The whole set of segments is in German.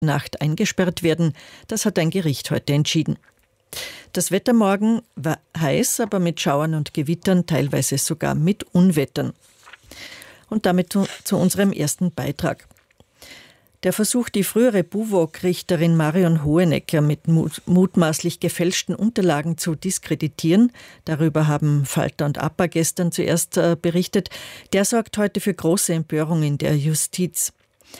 Nacht eingesperrt werden. Das hat ein Gericht heute entschieden. Das Wetter morgen war heiß, aber mit Schauern und Gewittern, teilweise sogar mit Unwettern. Und damit zu unserem ersten Beitrag. Der Versuch, die frühere BUWOG-Richterin Marion Hohenecker mit mutmaßlich gefälschten Unterlagen zu diskreditieren, darüber haben Falter und APA gestern zuerst berichtet, der sorgt heute für große Empörung in der Justiz.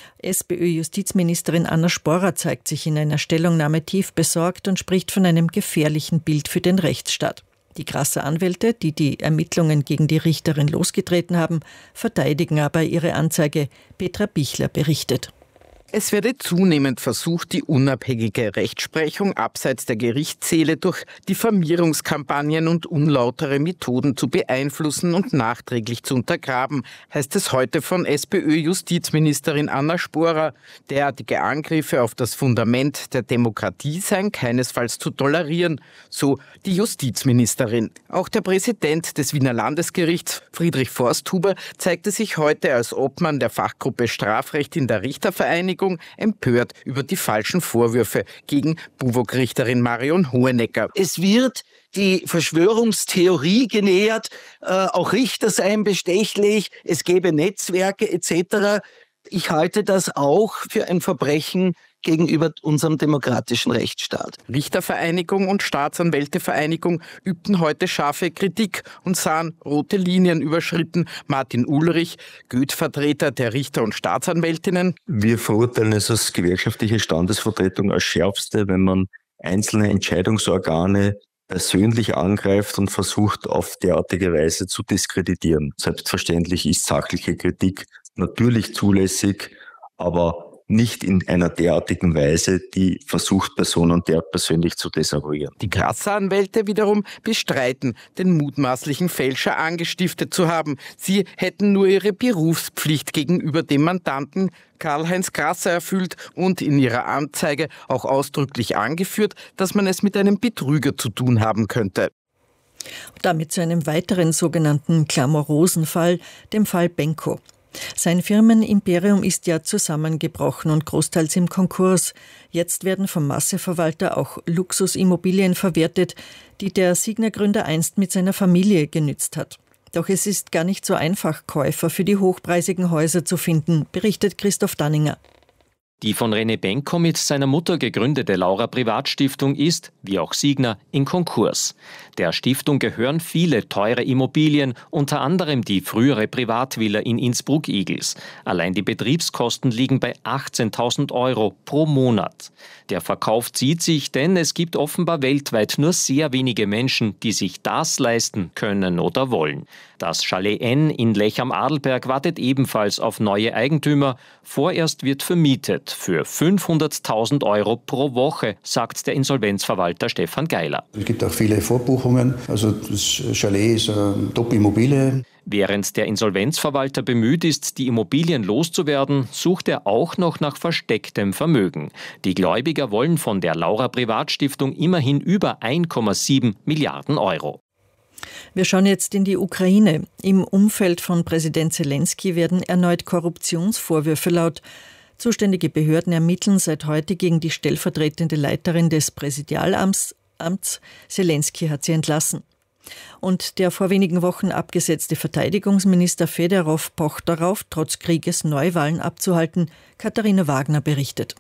SPÖ-Justizministerin Anna Sporer zeigt sich in einer Stellungnahme tief besorgt und spricht von einem gefährlichen Bild für den Rechtsstaat. Die Grasser Anwälte, die die Ermittlungen gegen die Richterin losgetreten haben, verteidigen aber ihre Anzeige. Petra Bichler berichtet. Es werde zunehmend versucht, die unabhängige Rechtsprechung abseits der Gerichtssäle durch Diffamierungskampagnen und unlautere Methoden zu beeinflussen und nachträglich zu untergraben, heißt es heute von SPÖ-Justizministerin Anna Sporer. Derartige Angriffe auf das Fundament der Demokratie seien keinesfalls zu tolerieren, so die Justizministerin. Auch der Präsident des Wiener Landesgerichts, Friedrich Forsthuber, zeigte sich heute als Obmann der Fachgruppe Strafrecht in der Richtervereinigung empört über die falschen Vorwürfe gegen BUWOG-Richterin Marion Hohenecker. Es wird die Verschwörungstheorie genährt, auch Richter seien bestechlich, es gäbe Netzwerke etc. Ich halte das auch für ein Verbrechen gegenüber unserem demokratischen Rechtsstaat. Richtervereinigung und Staatsanwältevereinigung übten heute scharfe Kritik und sahen rote Linien überschritten. Martin Ulrich, Goethe-Vertreter der Richter und Staatsanwältinnen. Wir verurteilen es als gewerkschaftliche Standesvertretung als schärfste, wenn man einzelne Entscheidungsorgane persönlich angreift und versucht, auf derartige Weise zu diskreditieren. Selbstverständlich ist sachliche Kritik natürlich zulässig, aber nicht in einer derartigen Weise, die versucht, Personen derart persönlich zu desavouieren. Die Grasser Anwälte wiederum bestreiten, den mutmaßlichen Fälscher angestiftet zu haben. Sie hätten nur ihre Berufspflicht gegenüber dem Mandanten Karl-Heinz Grasser erfüllt und in ihrer Anzeige auch ausdrücklich angeführt, dass man es mit einem Betrüger zu tun haben könnte. Damit zu einem weiteren sogenannten glamourösen Fall, dem Fall Benko. Sein Firmenimperium ist ja zusammengebrochen und großteils im Konkurs. Jetzt werden vom Masseverwalter auch Luxusimmobilien verwertet, die der Signa-Gründer einst mit seiner Familie genützt hat. Doch es ist gar nicht so einfach, Käufer für die hochpreisigen Häuser zu finden, berichtet Christoph Danninger. Die von René Benko mit seiner Mutter gegründete Laura Privatstiftung ist, wie auch Signa, in Konkurs. Der Stiftung gehören viele teure Immobilien, unter anderem die frühere Privatvilla in Innsbruck-Igls. Allein die Betriebskosten liegen bei 18.000 € pro Monat. Der Verkauf zieht sich, denn es gibt offenbar weltweit nur sehr wenige Menschen, die sich das leisten können oder wollen. Das Chalet N in Lech am Adelberg wartet ebenfalls auf neue Eigentümer. Vorerst wird vermietet für 500.000 € pro Woche, sagt der Insolvenzverwalter Stefan Geiler. Es gibt auch viele Vorbuchungen, also das Chalet ist eine Top-Immobilie. Während der Insolvenzverwalter bemüht ist, die Immobilien loszuwerden, sucht er auch noch nach verstecktem Vermögen. Die Gläubiger wollen von der Laura Privatstiftung immerhin über 1,7 Milliarden €. Wir schauen jetzt in die Ukraine. Im Umfeld von Präsident Zelensky werden erneut Korruptionsvorwürfe laut. Zuständige Behörden ermitteln seit heute gegen die stellvertretende Leiterin des Präsidialamts. Zelensky hat sie entlassen. Und der vor wenigen Wochen abgesetzte Verteidigungsminister Fedorov pocht darauf, trotz Krieges Neuwahlen abzuhalten. Katharina Wagner berichtet.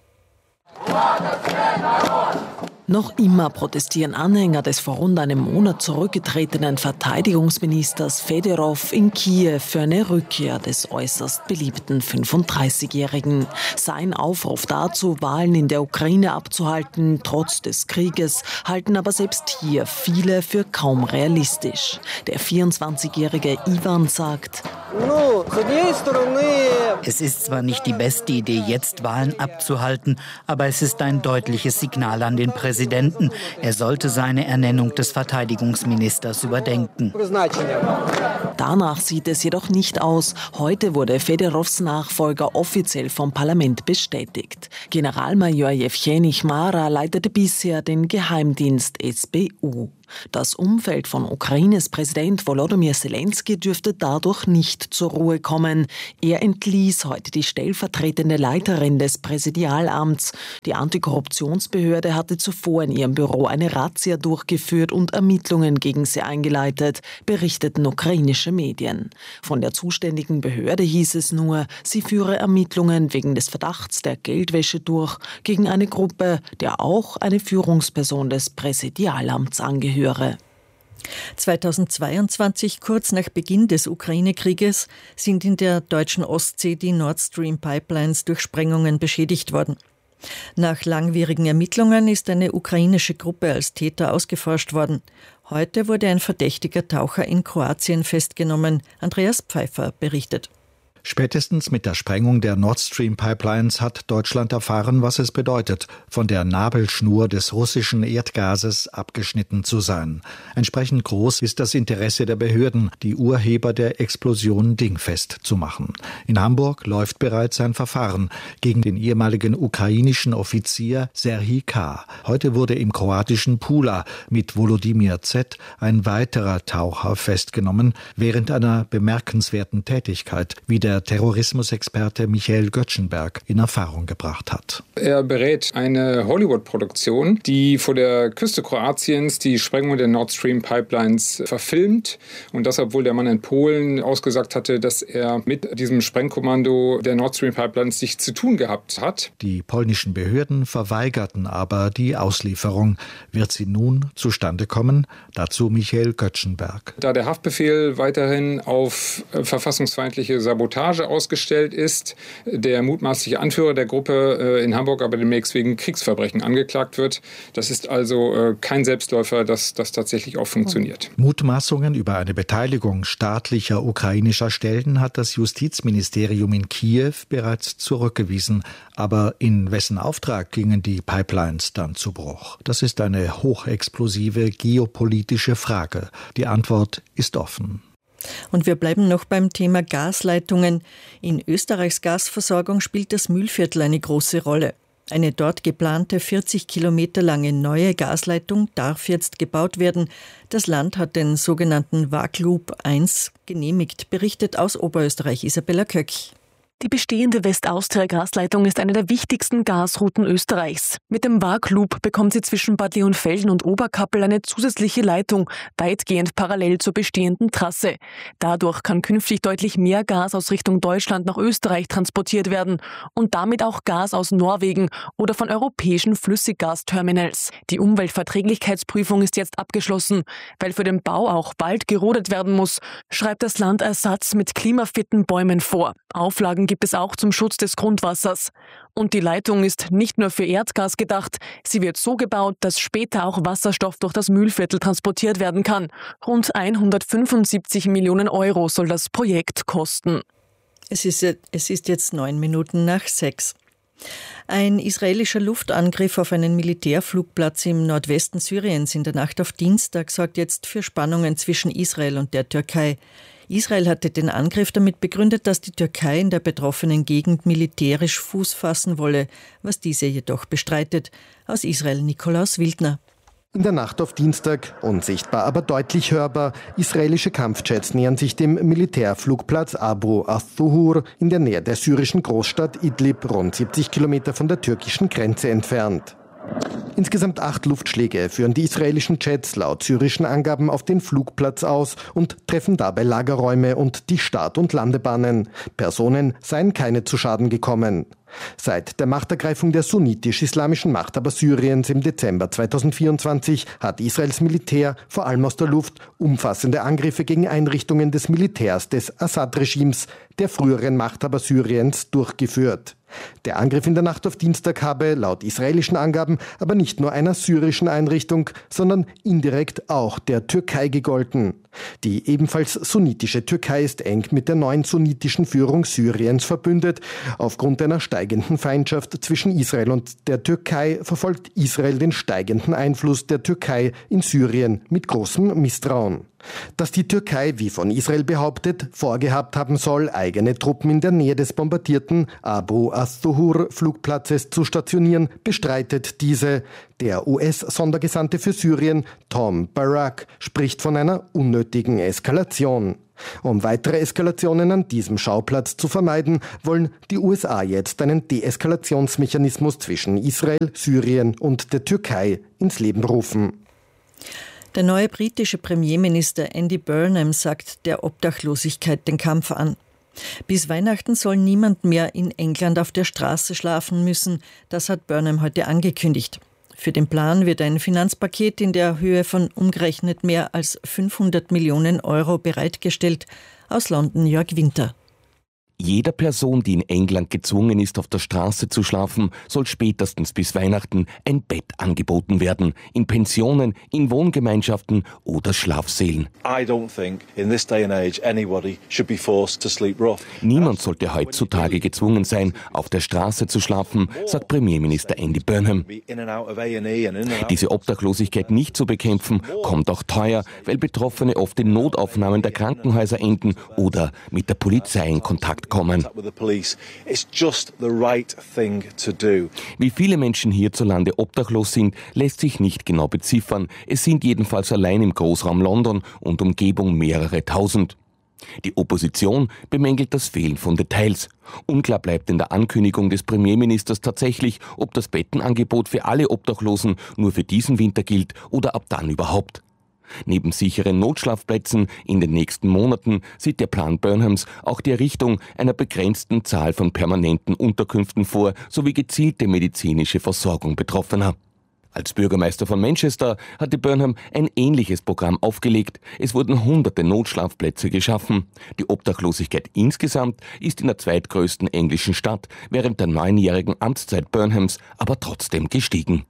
Noch immer protestieren Anhänger des vor rund einem Monat zurückgetretenen Verteidigungsministers Fedorov in Kiew für eine Rückkehr des äußerst beliebten 35-Jährigen. Sein Aufruf dazu, Wahlen in der Ukraine abzuhalten, trotz des Krieges, halten aber selbst hier viele für kaum realistisch. Der 24-jährige Ivan sagt: Es ist zwar nicht die beste Idee, jetzt Wahlen abzuhalten, aber es ist ein deutliches Signal an den Präsidenten. Er sollte seine Ernennung des Verteidigungsministers überdenken. Danach sieht es jedoch nicht aus. Heute wurde Fedorovs Nachfolger offiziell vom Parlament bestätigt. Generalmajor Jewgeni Chmara leitete bisher den Geheimdienst SBU. Das Umfeld von Ukraines Präsident Volodymyr Zelensky dürfte dadurch nicht zur Ruhe kommen. Er entließ heute die stellvertretende Leiterin des Präsidialamts. Die Antikorruptionsbehörde hatte zuvor in ihrem Büro eine Razzia durchgeführt und Ermittlungen gegen sie eingeleitet, berichteten ukrainische Medien. Von der zuständigen Behörde hieß es nur, sie führe Ermittlungen wegen des Verdachts der Geldwäsche durch gegen eine Gruppe, der auch eine Führungsperson des Präsidialamts angehört. 2022, kurz nach Beginn des Ukraine-Krieges, sind in der deutschen Ostsee die Nord Stream Pipelines durch Sprengungen beschädigt worden. Nach langwierigen Ermittlungen ist eine ukrainische Gruppe als Täter ausgeforscht worden. Heute wurde ein verdächtiger Taucher in Kroatien festgenommen. Andreas Pfeiffer berichtet. Spätestens mit der Sprengung der Nord Stream Pipelines hat Deutschland erfahren, was es bedeutet, von der Nabelschnur des russischen Erdgases abgeschnitten zu sein. Entsprechend groß ist das Interesse der Behörden, die Urheber der Explosion dingfest zu machen. In Hamburg läuft bereits ein Verfahren gegen den ehemaligen ukrainischen Offizier Serhij K. Heute wurde im kroatischen Pula mit Volodymyr Z. ein weiterer Taucher festgenommen, während einer bemerkenswerten Tätigkeit, wie der Terrorismusexperte Michael Göttschenberg in Erfahrung gebracht hat. Er berät eine Hollywood-Produktion, die vor der Küste Kroatiens die Sprengung der Nord Stream Pipelines verfilmt. Und das, obwohl der Mann in Polen ausgesagt hatte, dass er mit diesem Sprengkommando der Nord Stream Pipelines nichts zu tun gehabt hat. Die polnischen Behörden verweigerten aber die Auslieferung. Wird sie nun zustande kommen? Dazu Michael Göttschenberg. Da der Haftbefehl weiterhin auf verfassungsfeindliche Sabotage ausgestellt ist, der mutmaßliche Anführer der Gruppe in Hamburg aber demnächst wegen Kriegsverbrechen angeklagt wird. Das ist also kein Selbstläufer, dass das tatsächlich auch funktioniert. Mutmaßungen über eine Beteiligung staatlicher ukrainischer Stellen hat das Justizministerium in Kiew bereits zurückgewiesen. Aber in wessen Auftrag gingen die Pipelines dann zu Bruch? Das ist eine hochexplosive geopolitische Frage. Die Antwort ist offen. Und wir bleiben noch beim Thema Gasleitungen. In Österreichs Gasversorgung spielt das Mühlviertel eine große Rolle. Eine dort geplante 40 Kilometer lange neue Gasleitung darf jetzt gebaut werden. Das Land hat den sogenannten WAG-Loop 1 genehmigt, berichtet aus Oberösterreich Isabella Köck. Die bestehende West-Austria-Gasleitung ist eine der wichtigsten Gasrouten Österreichs. Mit dem WAG-Loop bekommt sie zwischen Bad Leonfelden und Oberkappel eine zusätzliche Leitung, weitgehend parallel zur bestehenden Trasse. Dadurch kann künftig deutlich mehr Gas aus Richtung Deutschland nach Österreich transportiert werden und damit auch Gas aus Norwegen oder von europäischen Flüssiggasterminals. Die Umweltverträglichkeitsprüfung ist jetzt abgeschlossen. Weil für den Bau auch bald gerodet werden muss, schreibt das Land Ersatz mit klimafitten Bäumen vor. Auflagen gibt es auch zum Schutz des Grundwassers. Und die Leitung ist nicht nur für Erdgas gedacht. Sie wird so gebaut, dass später auch Wasserstoff durch das Mühlviertel transportiert werden kann. Rund 175 Millionen Euro soll das Projekt kosten. Es ist jetzt 6:09. Ein israelischer Luftangriff auf einen Militärflugplatz im Nordwesten Syriens in der Nacht auf Dienstag sorgt jetzt für Spannungen zwischen Israel und der Türkei. Israel hatte den Angriff damit begründet, dass die Türkei in der betroffenen Gegend militärisch Fuß fassen wolle, was diese jedoch bestreitet. Aus Israel Nikolaus Wildner. In der Nacht auf Dienstag, unsichtbar, aber deutlich hörbar, israelische Kampfjets nähern sich dem Militärflugplatz Abu al-Thuhur in der Nähe der syrischen Großstadt Idlib, rund 70 Kilometer von der türkischen Grenze entfernt. Insgesamt 8 Luftschläge führen die israelischen Jets laut syrischen Angaben auf den Flugplatz aus und treffen dabei Lagerräume und die Start- und Landebahnen. Personen seien keine zu Schaden gekommen. Seit der Machtergreifung der sunnitisch-islamischen Machthaber Syriens im Dezember 2024 hat Israels Militär vor allem aus der Luft umfassende Angriffe gegen Einrichtungen des Militärs des Assad-Regimes, der früheren Machthaber Syriens, durchgeführt. Der Angriff in der Nacht auf Dienstag habe laut israelischen Angaben aber nicht nur einer syrischen Einrichtung, sondern indirekt auch der Türkei gegolten. Die ebenfalls sunnitische Türkei ist eng mit der neuen sunnitischen Führung Syriens verbündet. Aufgrund einer steigenden Feindschaft zwischen Israel und der Türkei verfolgt Israel den steigenden Einfluss der Türkei in Syrien mit großem Misstrauen. Dass die Türkei, wie von Israel behauptet, vorgehabt haben soll, eigene Truppen in der Nähe des bombardierten Abu as-Zuhur-Flugplatzes zu stationieren, bestreitet diese. Der US-Sondergesandte für Syrien, Tom Barak, spricht von einer unnötigen Eskalation. Um weitere Eskalationen an diesem Schauplatz zu vermeiden, wollen die USA jetzt einen Deeskalationsmechanismus zwischen Israel, Syrien und der Türkei ins Leben rufen. Der neue britische Premierminister Andy Burnham sagt der Obdachlosigkeit den Kampf an. Bis Weihnachten soll niemand mehr in England auf der Straße schlafen müssen. Das hat Burnham heute angekündigt. Für den Plan wird ein Finanzpaket in der Höhe von umgerechnet mehr als 500 Millionen Euro bereitgestellt. Aus London Jörg Winter. Jeder Person, die in England gezwungen ist, auf der Straße zu schlafen, soll spätestens bis Weihnachten ein Bett angeboten werden. In Pensionen, in Wohngemeinschaften oder Schlafsälen. Niemand sollte heutzutage gezwungen sein, auf der Straße zu schlafen, sagt Premierminister Andy Burnham. Diese Obdachlosigkeit nicht zu bekämpfen, kommt auch teuer, weil Betroffene oft in Notaufnahmen der Krankenhäuser enden oder mit der Polizei in Kontakt kommen. Wie viele Menschen hierzulande obdachlos sind, lässt sich nicht genau beziffern. Es sind jedenfalls allein im Großraum London und Umgebung mehrere tausend. Die Opposition bemängelt das Fehlen von Details. Unklar bleibt in der Ankündigung des Premierministers tatsächlich, ob das Bettenangebot für alle Obdachlosen nur für diesen Winter gilt oder ab dann überhaupt. Neben sicheren Notschlafplätzen in den nächsten Monaten sieht der Plan Burnhams auch die Errichtung einer begrenzten Zahl von permanenten Unterkünften vor, sowie gezielte medizinische Versorgung Betroffener. Als Bürgermeister von Manchester hatte Burnham ein ähnliches Programm aufgelegt. Es wurden hunderte Notschlafplätze geschaffen. Die Obdachlosigkeit insgesamt ist in der zweitgrößten englischen Stadt während der 9-jährigen Amtszeit Burnhams aber trotzdem gestiegen.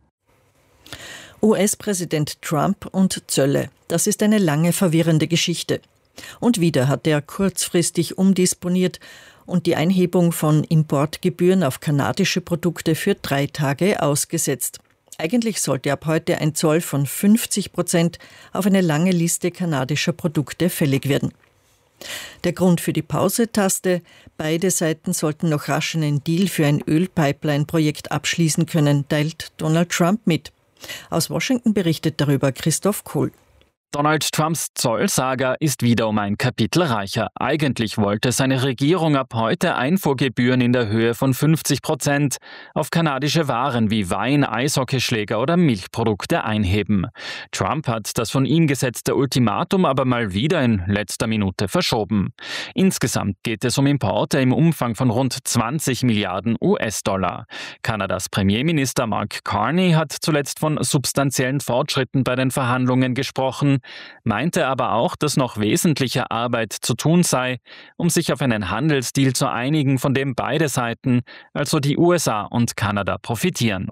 US-Präsident Trump und Zölle. Das ist eine lange verwirrende Geschichte. Und wieder hat er kurzfristig umdisponiert und die Einhebung von Importgebühren auf kanadische Produkte für 3 Tage ausgesetzt. Eigentlich sollte ab heute ein Zoll von 50% auf eine lange Liste kanadischer Produkte fällig werden. Der Grund für die Pause-Taste: beide Seiten sollten noch rasch einen Deal für ein Ölpipeline-Projekt abschließen können, teilt Donald Trump mit. Aus Washington berichtet darüber Christoph Kohl. Donald Trumps Zollsaga ist wieder um ein Kapitel reicher. Eigentlich wollte seine Regierung ab heute Einfuhrgebühren in der Höhe von 50% auf kanadische Waren wie Wein, Eishockeyschläger oder Milchprodukte einheben. Trump hat das von ihm gesetzte Ultimatum aber mal wieder in letzter Minute verschoben. Insgesamt geht es um Importe im Umfang von rund 20 Milliarden US-Dollar. Kanadas Premierminister Mark Carney hat zuletzt von substanziellen Fortschritten bei den Verhandlungen gesprochen, meinte aber auch, dass noch wesentliche Arbeit zu tun sei, um sich auf einen Handelsdeal zu einigen, von dem beide Seiten, also die USA und Kanada, profitieren.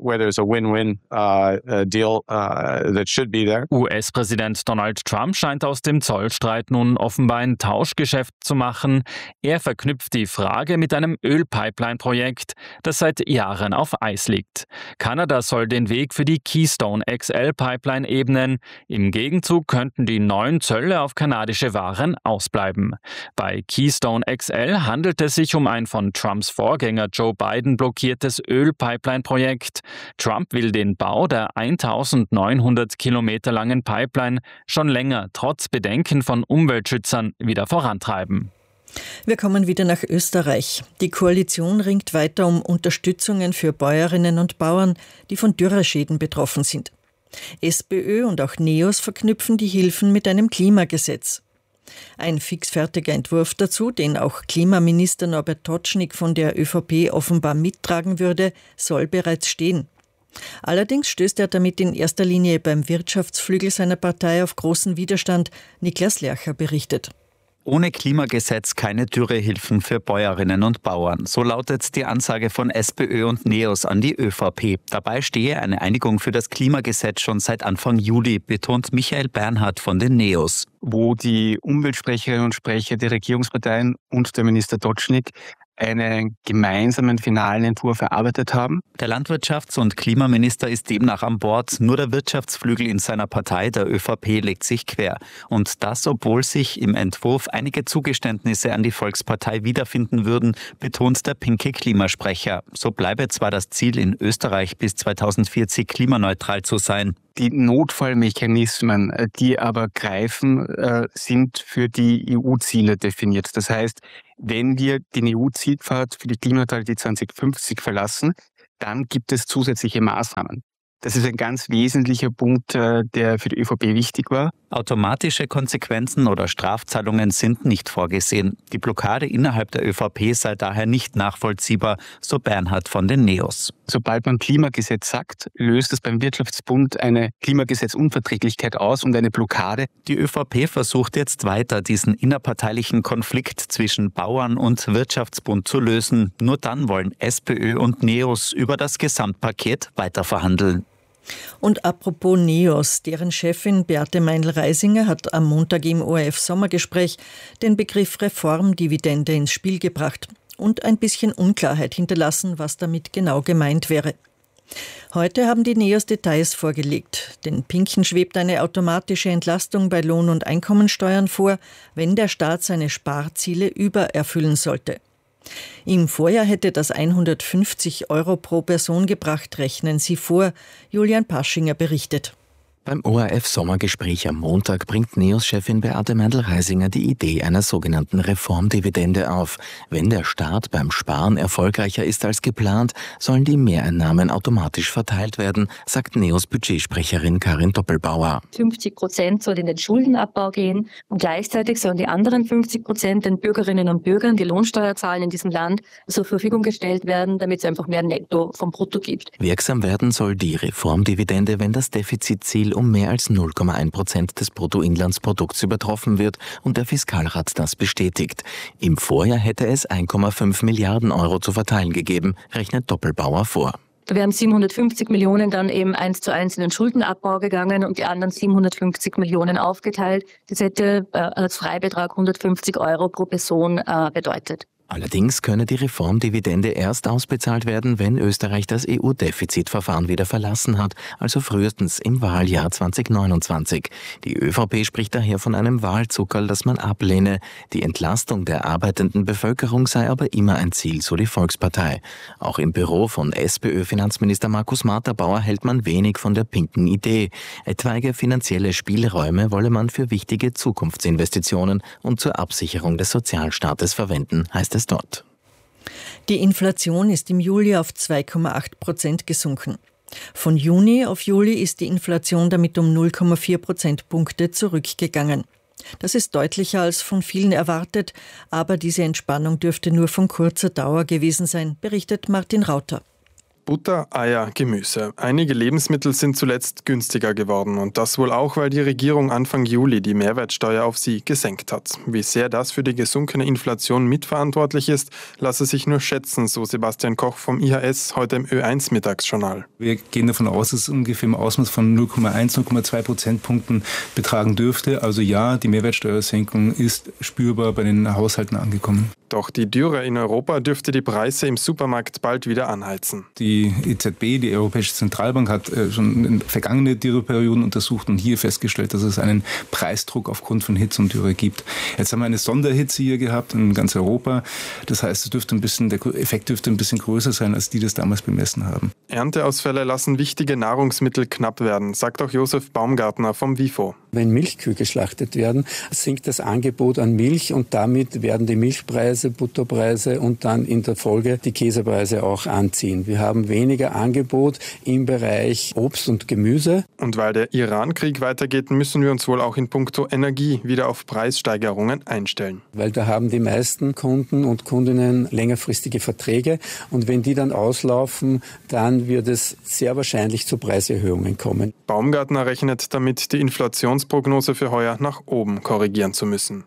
US-Präsident Donald Trump scheint aus dem Zollstreit nun offenbar ein Tauschgeschäft zu machen. Er verknüpft die Frage mit einem Ölpipeline-Projekt, das seit Jahren auf Eis liegt. Kanada soll den Weg für die Keystone XL-Pipeline ebnen. Im Gegenzug könnten die neuen Zölle auf kanadische Waren ausbleiben. Bei Keystone XL handelt es sich um ein von Trumps Vorgänger Joe Biden blockiertes Ölpipeline-Projekt. Trump will den Bau der 1900 Kilometer langen Pipeline schon länger trotz Bedenken von Umweltschützern wieder vorantreiben. Wir kommen wieder nach Österreich. Die Koalition ringt weiter um Unterstützungen für Bäuerinnen und Bauern, die von Dürreschäden betroffen sind. SPÖ und auch NEOS verknüpfen die Hilfen mit einem Klimagesetz. Ein fixfertiger Entwurf dazu, den auch Klimaminister Norbert Totschnig von der ÖVP offenbar mittragen würde, soll bereits stehen. Allerdings stößt er damit in erster Linie beim Wirtschaftsflügel seiner Partei auf großen Widerstand. Niklas Lercher berichtet. Ohne Klimagesetz keine Dürrehilfen für Bäuerinnen und Bauern. So lautet die Ansage von SPÖ und NEOS an die ÖVP. Dabei stehe eine Einigung für das Klimagesetz schon seit Anfang Juli, betont Michael Bernhard von den NEOS. Wo die Umweltsprecherinnen und Sprecher der Regierungsparteien und der Minister Totschnig einen gemeinsamen finalen Entwurf erarbeitet haben. Der Landwirtschafts- und Klimaminister ist demnach an Bord. Nur der Wirtschaftsflügel in seiner Partei, der ÖVP, legt sich quer. Und das, obwohl sich im Entwurf einige Zugeständnisse an die Volkspartei wiederfinden würden, betont der pinke Klimasprecher. So bleibe zwar das Ziel, in Österreich bis 2040 klimaneutral zu sein. Die Notfallmechanismen, die aber greifen, sind für die EU-Ziele definiert. Das heißt, wenn wir den EU-Zielpfad für die Klimaneutralität 2050 verlassen, dann gibt es zusätzliche Maßnahmen. Das ist ein ganz wesentlicher Punkt, der für die ÖVP wichtig war. Automatische Konsequenzen oder Strafzahlungen sind nicht vorgesehen. Die Blockade innerhalb der ÖVP sei daher nicht nachvollziehbar, so Bernhard von den NEOS. Sobald man Klimagesetz sagt, löst es beim Wirtschaftsbund eine Klimagesetzunverträglichkeit aus und eine Blockade. Die ÖVP versucht jetzt weiter, diesen innerparteilichen Konflikt zwischen Bauern und Wirtschaftsbund zu lösen. Nur dann wollen SPÖ und NEOS über das Gesamtpaket weiterverhandeln. Und apropos NEOS, deren Chefin Beate Meindl-Reisinger hat am Montag im ORF-Sommergespräch den Begriff Reformdividende ins Spiel gebracht und ein bisschen Unklarheit hinterlassen, was damit genau gemeint wäre. Heute haben die NEOS Details vorgelegt. Den Pinken schwebt eine automatische Entlastung bei Lohn- und Einkommensteuern vor, wenn der Staat seine Sparziele übererfüllen sollte. Im Vorjahr hätte das 150 € pro Person gebracht, rechnen sie vor. Julian Paschinger berichtet. Beim ORF-Sommergespräch am Montag bringt NEOS-Chefin Beate Meindl-Reisinger die Idee einer sogenannten Reformdividende auf. Wenn der Staat beim Sparen erfolgreicher ist als geplant, sollen die Mehreinnahmen automatisch verteilt werden, sagt NEOS-Budgetsprecherin Karin Doppelbauer. 50% soll in den Schuldenabbau gehen und gleichzeitig sollen die anderen 50% den Bürgerinnen und Bürgern, die Lohnsteuer zahlen in diesem Land, zur Verfügung gestellt werden, damit es einfach mehr Netto vom Brutto gibt. Wirksam werden soll die Reformdividende, wenn das Defizitziel um mehr als 0,1% des Bruttoinlandsprodukts übertroffen wird und der Fiskalrat das bestätigt. Im Vorjahr hätte es 1,5 Milliarden € zu verteilen gegeben, rechnet Doppelbauer vor. Da wären 750 Millionen dann eben 1:1 in den Schuldenabbau gegangen und die anderen 750 Millionen aufgeteilt. Das hätte als Freibetrag 150 € pro Person bedeutet. Allerdings könne die Reformdividende erst ausbezahlt werden, wenn Österreich das EU-Defizitverfahren wieder verlassen hat, also frühestens im Wahljahr 2029. Die ÖVP spricht daher von einem Wahlzuckerl, das man ablehne. Die Entlastung der arbeitenden Bevölkerung sei aber immer ein Ziel, so die Volkspartei. Auch im Büro von SPÖ-Finanzminister Markus Materbauer hält man wenig von der pinken Idee. Etwaige finanzielle Spielräume wolle man für wichtige Zukunftsinvestitionen und zur Absicherung des Sozialstaates verwenden, heißt es dort. Die Inflation ist im Juli auf 2,8% gesunken. Von Juni auf Juli ist die Inflation damit um 0,4 Prozentpunkte zurückgegangen. Das ist deutlicher als von vielen erwartet, aber diese Entspannung dürfte nur von kurzer Dauer gewesen sein, berichtet Martin Rauter. Butter, Eier, Gemüse. Einige Lebensmittel sind zuletzt günstiger geworden und das wohl auch, weil die Regierung Anfang Juli die Mehrwertsteuer auf sie gesenkt hat. Wie sehr das für die gesunkene Inflation mitverantwortlich ist, lasse sich nur schätzen, so Sebastian Koch vom IHS heute im Ö1 Mittagsjournal. Wir gehen davon aus, dass es ungefähr im Ausmaß von 0,1, 0,2 Prozentpunkten betragen dürfte. Also ja, die Mehrwertsteuersenkung ist spürbar bei den Haushalten angekommen. Doch die Dürre in Europa dürfte die Preise im Supermarkt bald wieder anheizen. Die EZB, die Europäische Zentralbank, hat schon in vergangene Dürreperioden untersucht und hier festgestellt, dass es einen Preisdruck aufgrund von Hitze und Dürre gibt. Jetzt haben wir eine Sonderhitze hier gehabt in ganz Europa. Das heißt, der Effekt dürfte ein bisschen größer sein, als die das damals bemessen haben. Ernteausfälle lassen wichtige Nahrungsmittel knapp werden, sagt auch Josef Baumgartner vom WIFO. Wenn Milchkühe geschlachtet werden, sinkt das Angebot an Milch und damit werden die Milchpreise, Butterpreise und dann in der Folge die Käsepreise auch anziehen. Wir haben weniger Angebot im Bereich Obst und Gemüse. Und weil der Iran-Krieg weitergeht, müssen wir uns wohl auch in puncto Energie wieder auf Preissteigerungen einstellen. Weil da haben die meisten Kunden und Kundinnen längerfristige Verträge und wenn die dann auslaufen, dann wird es sehr wahrscheinlich zu Preiserhöhungen kommen. Baumgartner rechnet damit, die Inflationsprognose für heuer nach oben korrigieren zu müssen.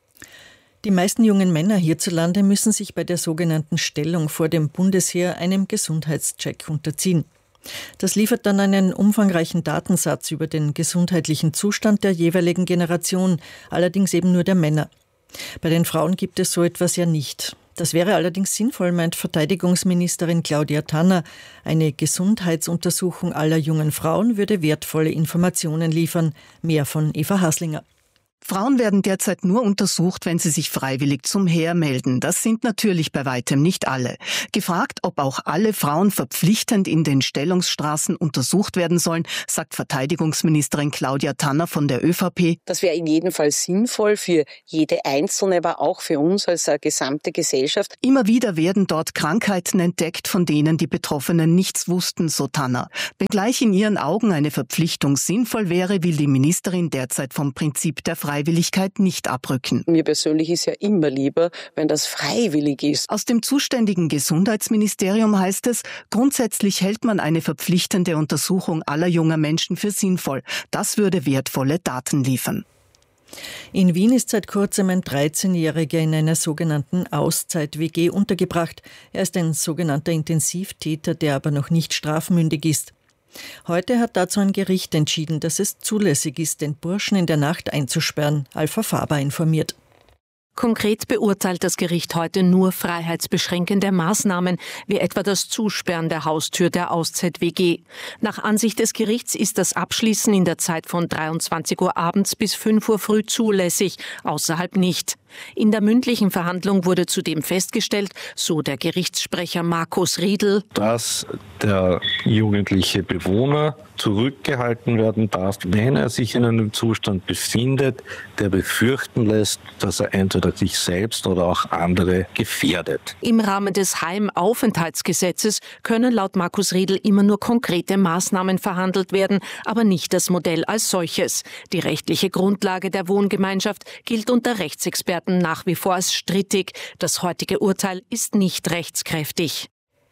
Die meisten jungen Männer hierzulande müssen sich bei der sogenannten Stellung vor dem Bundesheer einem Gesundheitscheck unterziehen. Das liefert dann einen umfangreichen Datensatz über den gesundheitlichen Zustand der jeweiligen Generation, allerdings eben nur der Männer. Bei den Frauen gibt es so etwas ja nicht. Das wäre allerdings sinnvoll, meint Verteidigungsministerin Claudia Tanner. Eine Gesundheitsuntersuchung aller jungen Frauen würde wertvolle Informationen liefern. Mehr von Eva Haslinger. Frauen werden derzeit nur untersucht, wenn sie sich freiwillig zum Heer melden. Das sind natürlich bei weitem nicht alle. Gefragt, ob auch alle Frauen verpflichtend in den Stellungsstraßen untersucht werden sollen, sagt Verteidigungsministerin Claudia Tanner von der ÖVP. Das wäre in jedem Fall sinnvoll für jede Einzelne, aber auch für uns als gesamte Gesellschaft. Immer wieder werden dort Krankheiten entdeckt, von denen die Betroffenen nichts wussten, so Tanner. Wenngleich in ihren Augen eine Verpflichtung sinnvoll wäre, will die Ministerin derzeit vom Prinzip der Freiwilligkeit nicht abrücken. Mir persönlich ist ja immer lieber, wenn das freiwillig ist. Aus dem zuständigen Gesundheitsministerium heißt es, grundsätzlich hält man eine verpflichtende Untersuchung aller junger Menschen für sinnvoll. Das würde wertvolle Daten liefern. In Wien ist seit kurzem ein 13-Jähriger in einer sogenannten Auszeit-WG untergebracht. Er ist ein sogenannter Intensivtäter, der aber noch nicht strafmündig ist. Heute hat dazu ein Gericht entschieden, dass es zulässig ist, den Burschen in der Nacht einzusperren. Alpha Faber informiert. Konkret beurteilt das Gericht heute nur freiheitsbeschränkende Maßnahmen, wie etwa das Zusperren der Haustür der Auszeit-WG. Nach Ansicht des Gerichts ist das Abschließen in der Zeit von 23 Uhr abends bis 5 Uhr früh zulässig, außerhalb nicht. In der mündlichen Verhandlung wurde zudem festgestellt, so der Gerichtssprecher Markus Riedl, dass der jugendliche Bewohner zurückgehalten werden darf, wenn er sich in einem Zustand befindet, der befürchten lässt, dass er entweder sich selbst oder auch andere gefährdet. Im Rahmen des Heimaufenthaltsgesetzes können laut Markus Riedl immer nur konkrete Maßnahmen verhandelt werden, aber nicht das Modell als solches. Die rechtliche Grundlage der Wohngemeinschaft gilt unter Rechtsexperten nach wie vor als strittig. Das heutige Urteil ist nicht rechtskräftig.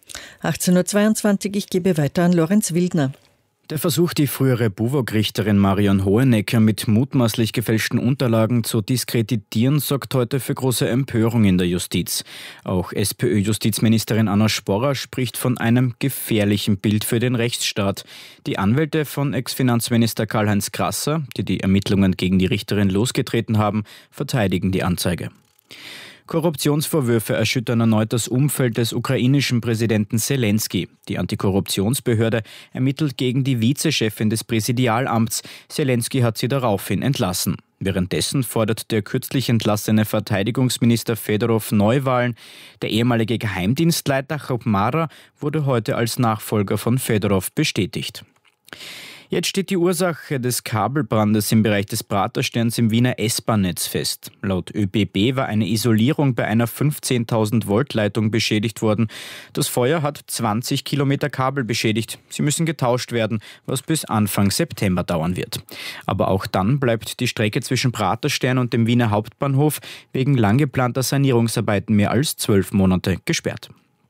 18.22 Uhr, ich gebe weiter an Lorenz Wildner. Der Versuch, die frühere BUWOG-Richterin Marion Hohenecker mit mutmaßlich gefälschten Unterlagen zu diskreditieren, sorgt heute für große Empörung in der Justiz. Auch SPÖ-Justizministerin Anna Sporrer spricht von einem gefährlichen Bild für den Rechtsstaat. Die Anwälte von Ex-Finanzminister Karl-Heinz Grasser, die die Ermittlungen gegen die Richterin losgetreten haben, verteidigen die Anzeige. Korruptionsvorwürfe erschüttern erneut das Umfeld des ukrainischen Präsidenten Selenskyj. Die Antikorruptionsbehörde ermittelt gegen die Vizechefin des Präsidialamts. Selenskyj hat sie daraufhin entlassen. Währenddessen fordert der kürzlich entlassene Verteidigungsminister Fedorov Neuwahlen. Der ehemalige Geheimdienstleiter Chopmara wurde heute als Nachfolger von Fedorov bestätigt. Jetzt steht die Ursache des Kabelbrandes im Bereich des Pratersterns im Wiener S-Bahn-Netz fest. Laut ÖBB war eine Isolierung bei einer 15.000 Volt Leitung beschädigt worden. Das Feuer hat 20 Kilometer Kabel beschädigt. Sie müssen getauscht werden, was bis Anfang September dauern wird. Aber auch dann bleibt die Strecke zwischen Praterstern und dem Wiener Hauptbahnhof wegen lang geplanter Sanierungsarbeiten mehr als 12 Monate gesperrt.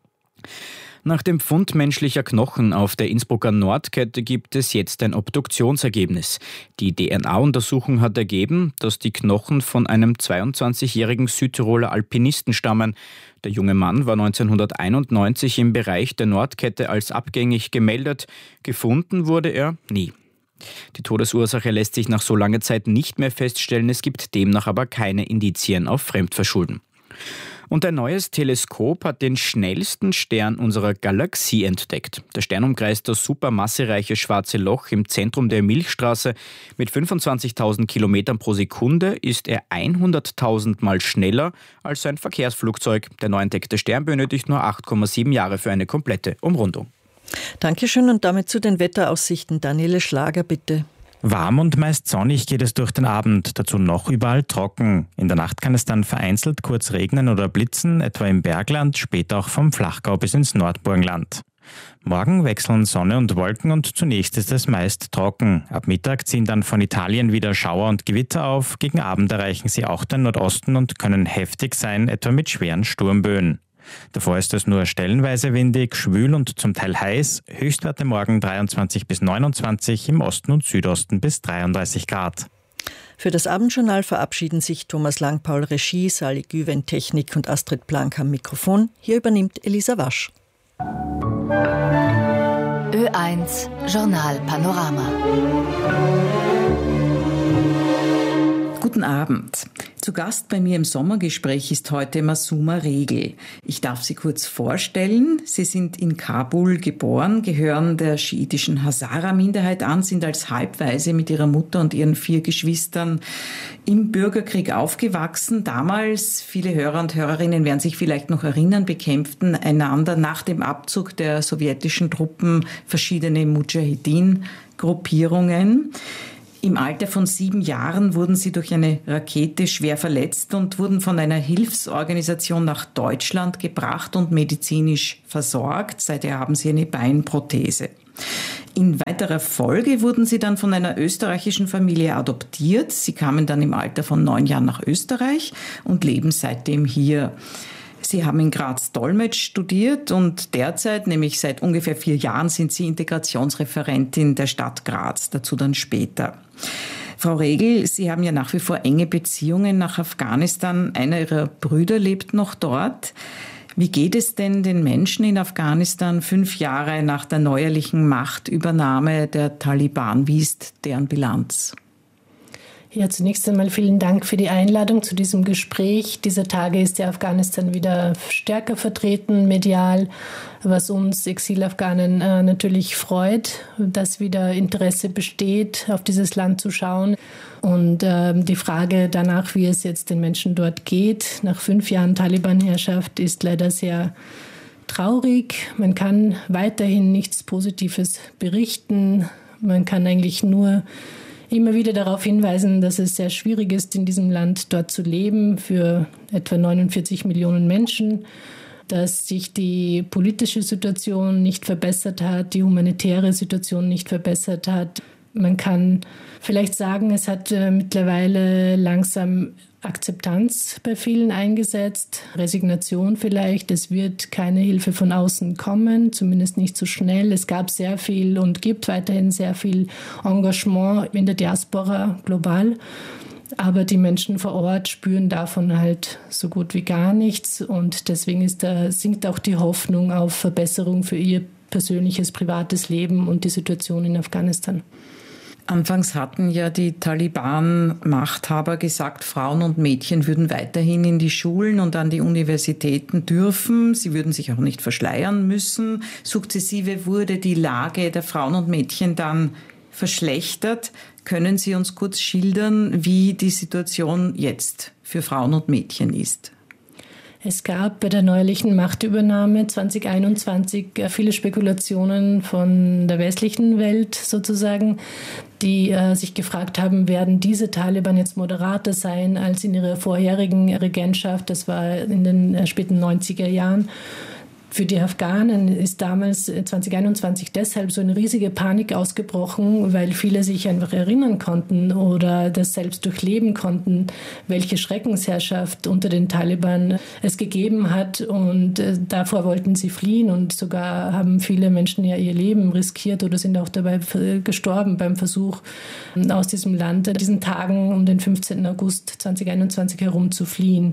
Nach dem Fund menschlicher Knochen auf der Innsbrucker Nordkette gibt es jetzt ein Obduktionsergebnis. Die DNA-Untersuchung hat ergeben, dass die Knochen von einem 22-jährigen Südtiroler Alpinisten stammen. Der junge Mann war 1991 im Bereich der Nordkette als abgängig gemeldet. Gefunden wurde er nie. Die Todesursache lässt sich nach so langer Zeit nicht mehr feststellen. Es gibt demnach aber keine Indizien auf Fremdverschulden. Und ein neues Teleskop hat den schnellsten Stern unserer Galaxie entdeckt. Der Stern umkreist das supermassereiche Schwarze Loch im Zentrum der Milchstraße. Mit 25.000 Kilometern pro Sekunde ist er 100.000 Mal schneller als ein Verkehrsflugzeug. Der neu entdeckte Stern benötigt nur 8,7 Jahre für eine komplette Umrundung. Dankeschön und damit zu den Wetteraussichten. Daniele Schlager, bitte. Warm und meist sonnig geht es durch den Abend, dazu noch überall trocken. In der Nacht kann es dann vereinzelt kurz regnen oder blitzen, etwa im Bergland, später auch vom Flachgau bis ins Nordburgenland. Morgen wechseln Sonne und Wolken und zunächst ist es meist trocken. Ab Mittag ziehen dann von Italien wieder Schauer und Gewitter auf. Gegen Abend erreichen sie auch den Nordosten und können heftig sein, etwa mit schweren Sturmböen. Davor ist es nur stellenweise windig, schwül und zum Teil heiß. Höchstwerte morgen 23 bis 29, im Osten und Südosten bis 33 Grad. Für das Abendjournal verabschieden sich Thomas Langpaul Regie, Sali Güven Technik und Astrid Blank am Mikrofon. Hier übernimmt Elisa Wasch. Ö1 Journal Panorama. Guten Abend. Zu Gast bei mir im Sommergespräch ist heute Masuma Regel. Ich darf Sie kurz vorstellen. Sie sind in Kabul geboren, gehören der schiitischen Hazara-Minderheit an, sind als Halbwaise mit ihrer Mutter und ihren 4 Geschwistern im Bürgerkrieg aufgewachsen. Damals, viele Hörer und Hörerinnen werden sich vielleicht noch erinnern, bekämpften einander nach dem Abzug der sowjetischen Truppen verschiedene Mujahedin-Gruppierungen. Im Alter von 7 Jahren wurden sie durch eine Rakete schwer verletzt und wurden von einer Hilfsorganisation nach Deutschland gebracht und medizinisch versorgt. Seither haben sie eine Beinprothese. In weiterer Folge wurden sie dann von einer österreichischen Familie adoptiert. Sie kamen dann im Alter von 9 Jahren nach Österreich und leben seitdem hier. Sie haben in Graz Dolmetsch studiert und derzeit, nämlich seit ungefähr 4 Jahren, sind Sie Integrationsreferentin der Stadt Graz, dazu dann später. Frau Regel, Sie haben ja nach wie vor enge Beziehungen nach Afghanistan. Einer Ihrer Brüder lebt noch dort. Wie geht es denn den Menschen in Afghanistan 5 Jahre nach der neuerlichen Machtübernahme der Taliban? Wie ist deren Bilanz? Ja, zunächst einmal vielen Dank für die Einladung zu diesem Gespräch. Dieser Tage ist ja Afghanistan wieder stärker vertreten, medial, was uns Exilafghanen natürlich freut, dass wieder Interesse besteht, auf dieses Land zu schauen. Und die Frage danach, wie es jetzt den Menschen dort geht, nach 5 Jahren Taliban-Herrschaft, ist leider sehr traurig. Man kann weiterhin nichts Positives berichten. Man kann eigentlich nur immer wieder darauf hinweisen, dass es sehr schwierig ist, in diesem Land dort zu leben, für etwa 49 Millionen Menschen, dass sich die politische Situation nicht verbessert hat, die humanitäre Situation nicht verbessert hat. Man kann vielleicht sagen, es hat mittlerweile langsam Akzeptanz bei vielen eingesetzt, Resignation vielleicht. Es wird keine Hilfe von außen kommen, zumindest nicht so schnell. Es gab sehr viel und gibt weiterhin sehr viel Engagement in der Diaspora global. Aber die Menschen vor Ort spüren davon halt so gut wie gar nichts. Und deswegen sinkt auch die Hoffnung auf Verbesserung für ihr persönliches, privates Leben und die Situation in Afghanistan. Anfangs hatten ja die Taliban-Machthaber gesagt, Frauen und Mädchen würden weiterhin in die Schulen und an die Universitäten dürfen. Sie würden sich auch nicht verschleiern müssen. Sukzessive wurde die Lage der Frauen und Mädchen dann verschlechtert. Können Sie uns kurz schildern, wie die Situation jetzt für Frauen und Mädchen ist? Es gab bei der neuerlichen Machtübernahme 2021 viele Spekulationen von der westlichen Welt sozusagen, die sich gefragt haben, werden diese Taliban jetzt moderater sein als in ihrer vorherigen Regentschaft? Das war in den späten 90er Jahren. Für die Afghanen ist damals 2021 deshalb so eine riesige Panik ausgebrochen, weil viele sich einfach erinnern konnten oder das selbst durchleben konnten, welche Schreckensherrschaft unter den Taliban es gegeben hat. Und davor wollten sie fliehen und sogar haben viele Menschen ja ihr Leben riskiert oder sind auch dabei gestorben beim Versuch, aus diesem Land an diesen Tagen um den 15. August 2021 herum zu fliehen.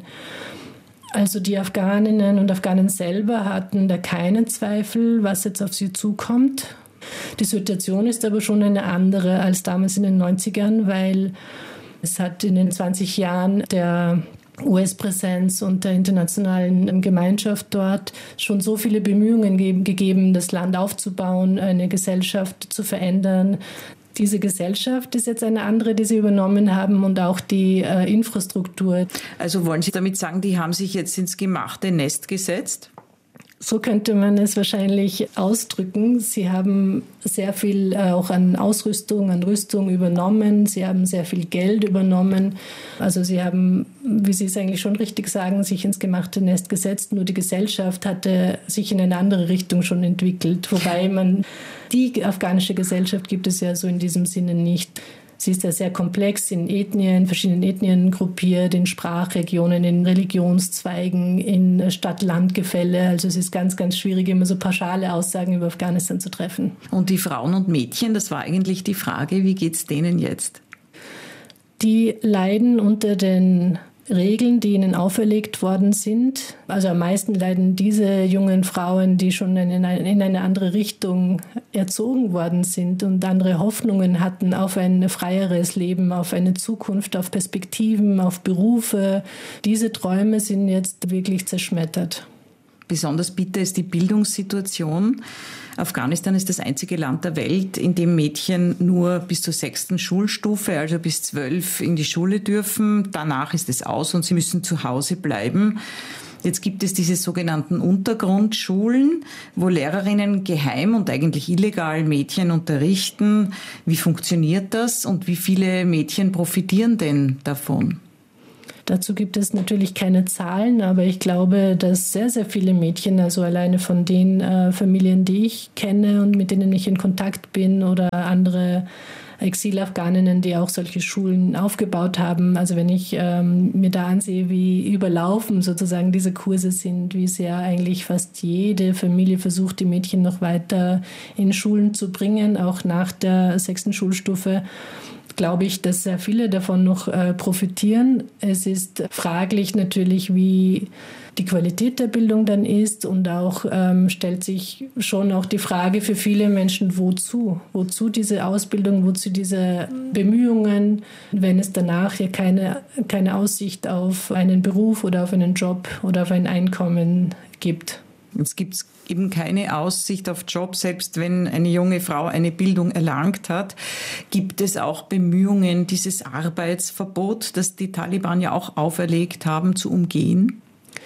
Also die Afghaninnen und Afghanen selber hatten da keinen Zweifel, was jetzt auf sie zukommt. Die Situation ist aber schon eine andere als damals in den 90ern, weil es hat in den 20 Jahren der US-Präsenz und der internationalen Gemeinschaft dort schon so viele Bemühungen gegeben, das Land aufzubauen, eine Gesellschaft zu verändern. Diese Gesellschaft ist jetzt eine andere, die sie übernommen haben und auch die Infrastruktur. Also wollen Sie damit sagen, die haben sich jetzt ins gemachte Nest gesetzt? So könnte man es wahrscheinlich ausdrücken. Sie haben sehr viel auch an Ausrüstung, an Rüstung übernommen. Sie haben sehr viel Geld übernommen. Also sie haben, wie Sie es eigentlich schon richtig sagen, sich ins gemachte Nest gesetzt. Nur die Gesellschaft hatte sich in eine andere Richtung schon entwickelt. Wobei die afghanische Gesellschaft gibt es ja so in diesem Sinne nicht. Sie ist ja sehr komplex in Ethnien, verschiedenen Ethnien gruppiert, in Sprachregionen, in Religionszweigen, in Stadt-Land-Gefälle. Also es ist ganz, ganz schwierig, immer so pauschale Aussagen über Afghanistan zu treffen. Und die Frauen und Mädchen, das war eigentlich die Frage, wie geht's denen jetzt? Die leiden unter den Regeln, die ihnen auferlegt worden sind. Also am meisten leiden diese jungen Frauen, die schon in eine andere Richtung erzogen worden sind und andere Hoffnungen hatten auf ein freieres Leben, auf eine Zukunft, auf Perspektiven, auf Berufe. Diese Träume sind jetzt wirklich zerschmettert. Besonders bitter ist die Bildungssituation. Afghanistan ist das einzige Land der Welt, in dem Mädchen nur bis zur 6. Schulstufe, also bis 12, in die Schule dürfen. Danach ist es aus und sie müssen zu Hause bleiben. Jetzt gibt es diese sogenannten Untergrundschulen, wo Lehrerinnen geheim und eigentlich illegal Mädchen unterrichten. Wie funktioniert das und wie viele Mädchen profitieren denn davon? Dazu gibt es natürlich keine Zahlen, aber ich glaube, dass sehr, sehr viele Mädchen, also alleine von den Familien, die ich kenne und mit denen ich in Kontakt bin oder andere Exil-Afghaninnen, die auch solche Schulen aufgebaut haben. Also wenn ich mir da ansehe, wie überlaufen sozusagen diese Kurse sind, wie sehr eigentlich fast jede Familie versucht, die Mädchen noch weiter in Schulen zu bringen, auch nach der 6. Schulstufe, glaube ich, dass sehr viele davon noch profitieren. Es ist fraglich natürlich, wie die Qualität der Bildung dann ist und auch stellt sich schon auch die Frage für viele Menschen, wozu? Wozu diese Ausbildung, wozu diese Bemühungen, wenn es danach ja keine Aussicht auf einen Beruf oder auf einen Job oder auf ein Einkommen gibt. Es gibt eben keine Aussicht auf Job, selbst wenn eine junge Frau eine Bildung erlangt hat. Gibt es auch Bemühungen, dieses Arbeitsverbot, das die Taliban ja auch auferlegt haben, zu umgehen?